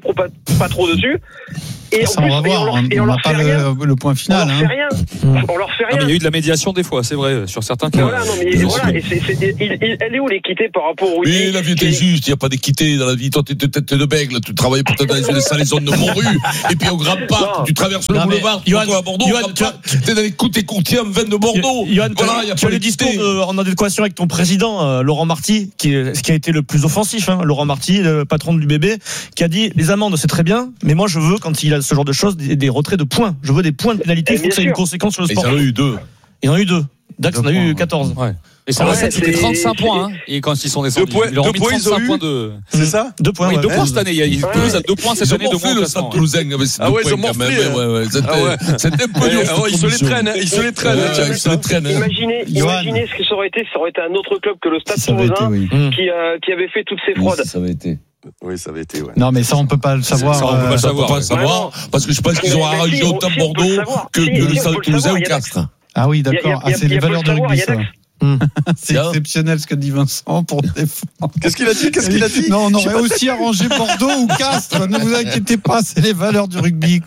dessus. Et ça, on va voir, on n'a pas le point final. On leur fait rien. Il y a eu de la médiation des fois, c'est vrai, sur certains cas. Voilà, non, mais voilà, elle est où l'équité par rapport au. Mais la vie était juste, il n'y a pas d'équité dans la vie. Toi, t'es tête de bègle, tu travaillais peut-être dans les zones de Montru, et puis au Grand Parc, tu traverses le boulevard, tu vas à Bordeaux, t'es dans les courtiers en veine de Bordeaux. Johan, tu as le discours en adéquation avec ton président, Laurent Marty, qui a été le plus offensif. Laurent Marty, le patron du BB, qui a dit les amendes, c'est très bien, mais moi je veux, quand il a ce genre de choses, des retraits de points. Je veux des points de pénalité, il faut que ça ait une conséquence sur le sport. Ils en ont eu 2. Ils en ont eu 2. Dax en a eu 14. Ouais. Et sur la 7, c'était 35 points. Et quand ils sont descendus, ils leur ont mis 35 points de. C'est ça? 2 points. Oui, 2 points cette année. Toulouse a 2 points cette année de moins le Stade Toulousain. Ah ouais, ils ont morflé. C'était un peu dur. Ils se les traînent. Imaginez ce que ça aurait été un autre club que le Stade Toulousain qui avait fait toutes ces fraudes. Ça avait été. Oui, ça avait été, ouais. Non, mais ça, on peut pas le savoir. Ça, on peut pas le savoir, parce que je pense qu'ils ont arrangé autant Bordeaux que le Stade Toulousain ou Castres. Ah oui, d'accord. C'est les valeurs de rugby, ça. C'est exceptionnel ce que dit Vincent pour défendre. Qu'est-ce qu'il a dit Non, on aurait aussi arrangé Bordeaux ou Castres. Ne vous inquiétez pas, c'est les valeurs du rugby.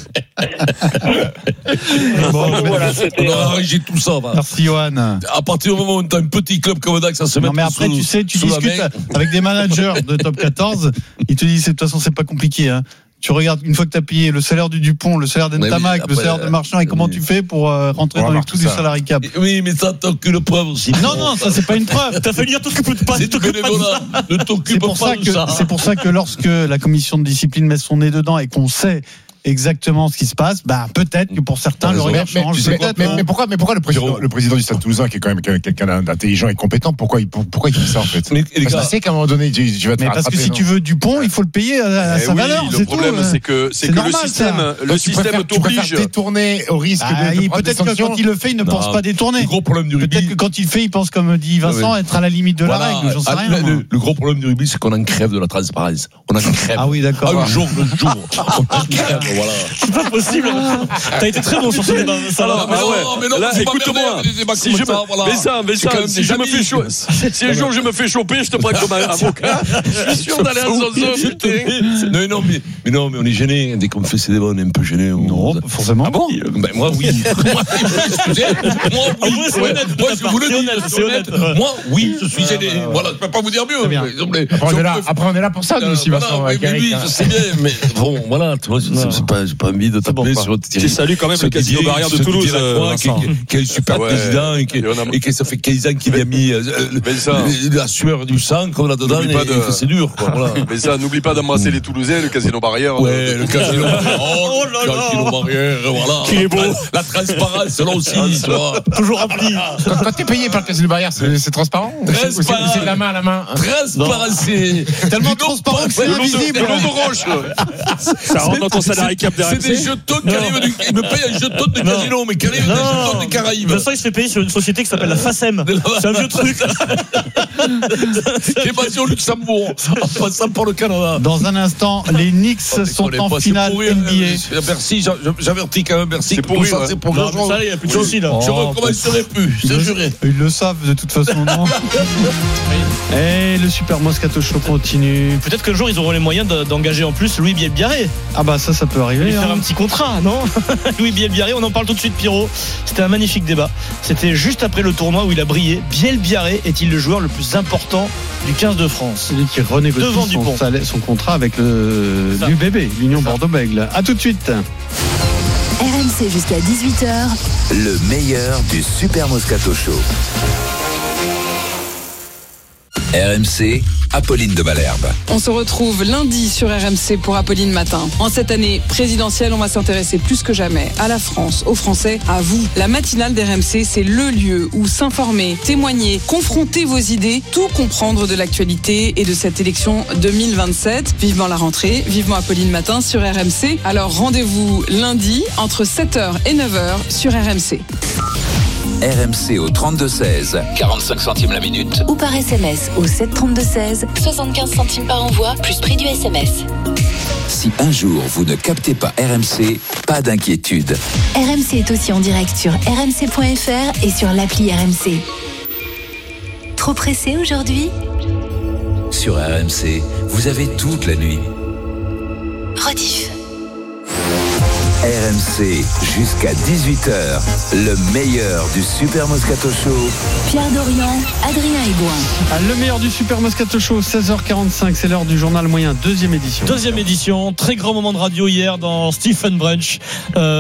Voilà, on aurait arrangé tout ça. Merci Johan. À partir du moment où tu as un petit club comme Dax, ça se met. Non, mais après, tu sais, tu discutes avec des managers de top 14. Ils te disent, de toute façon, c'est pas compliqué. Tu regardes, une fois que tu as payé le salaire du Dupont, le salaire d'Entamac, le salaire de Marchand, et comment tu fais pour rentrer dans les clous du salarié cap. Oui, mais ça, t'as aucune preuve aussi. Non, ça, c'est pas une preuve. T'as fallu dire, t'occupes pas. C'est bénévolat. Ne t'occupe pas de ça. C'est pour ça que lorsque la commission de discipline met son nez dedans et qu'on sait exactement ce qui se passe, peut-être que pour certains le regard change. Mais pourquoi le président du Stade Toulousain, qui est quand même quelqu'un d'intelligent et compétent, pourquoi il fait ça en fait? Parce que c'est qu'à un moment donné, tu vas te faire parce que si tu veux Dupont, il faut le payer à sa valeur. Le problème, c'est que le système t'oblige. Détourner au risque de peut-être que quand il le fait, il ne pense pas détourner. Le gros problème du rugby. Peut-être que quand il le fait, il pense, comme dit Vincent, être à la limite de la règle. J'en sais rien. Le gros problème du rugby, c'est qu'on en crève de la transparence. On en crève. Ah oui, d'accord. Un jour. On en crève. Voilà. C'est pas possible. T'as été très bon sur ce débat. Mais non, écoute-moi. Si un jour je me fais choper, je te prends comme un avocat. Je suis sûr d'aller dans un Non, mais on est gêné. Dès qu'on fait ces débats, on est un peu gêné. Non, forcément. Ah bon? Moi, oui. Moi, oui, je suis gêné. Voilà, je peux pas vous dire mieux. Après, on est là pour ça, nous aussi, Vincent. Oui, je sais bien, mais bon, voilà, j'ai pas envie de taper sur tu salues quand même le casino barrière de Toulouse, qui est un super président et qui ça fait 15 ans qu'il a mis la sueur du sang comme là-dedans, c'est dur. Mais ça, n'oublie pas d'embrasser les Toulousains, le casino barrière. Ouais, le casino barrière, voilà. Qui est beau. La transparence, là aussi, tu vois. Toujours rempli. Quand t'es payé par le casino barrière, c'est transparent? C'est de la main à la main? Transparent, c'est tellement transparent que c'est invisible. Ça rentre dans ton salarié cap d'RMC. C'est des jetons qui arrivent il me paye un jeton de casino, mais qui arrive des jetons des Caraïbes. Vincent, il se fait payer sur une société qui s'appelle la FACEM. C'est un vieux truc. Qui est basé au Luxembourg, en passant par le Canada. Dans un instant, les Knicks sont en finale NBA. Merci, j'avertis quand même, merci. C'est pour rire. C'est pour ça, il n'y a plus de soucis là. Je recommencerai plus, c'est juré. Ils le savent de toute façon, non? Et le Super Moscato Show continue. Peut-être qu'un jour ils auront les moyens d'engager en plus Louis Bielbiarré. Ah bah ça peut arriver. Faire un petit contrat, non? Louis Bielbiarré, on en parle tout de suite, Pierrot. C'était un magnifique débat. C'était juste après le tournoi où il a brillé. Bielbiarré est-il le joueur le plus important du 15 de France? Celui qui renégocie son contrat avec l'UBB, l'Union Bordeaux-Bègles. A tout de suite. RMC jusqu'à 18h. Le meilleur du Super Moscato Show. RMC, Apolline de Malherbe. On se retrouve lundi sur RMC pour Apolline Matin. En cette année présidentielle, on va s'intéresser plus que jamais à la France, aux Français, à vous. La matinale d'RMC, c'est le lieu où s'informer, témoigner, confronter vos idées, tout comprendre de l'actualité et de cette élection 2027. Vivement la rentrée, vivement Apolline Matin sur RMC. Alors rendez-vous lundi entre 7h et 9h sur RMC. RMC au 32-16, 45 centimes la minute. Ou par SMS au 732-16, 75 centimes par envoi, plus prix du SMS. Si un jour vous ne captez pas RMC, pas d'inquiétude. RMC est aussi en direct sur rmc.fr et sur l'appli RMC. Trop pressé aujourd'hui ? Sur RMC, vous avez toute la nuit. Rediff. RMC jusqu'à 18h, le meilleur du Super Moscato Show. Pierre Dorian, Adrien Egoin. Le meilleur du Super Moscato Show, 16h45, c'est l'heure du journal moyen, deuxième édition. Deuxième édition, très grand moment de radio hier dans Stephen Brunch.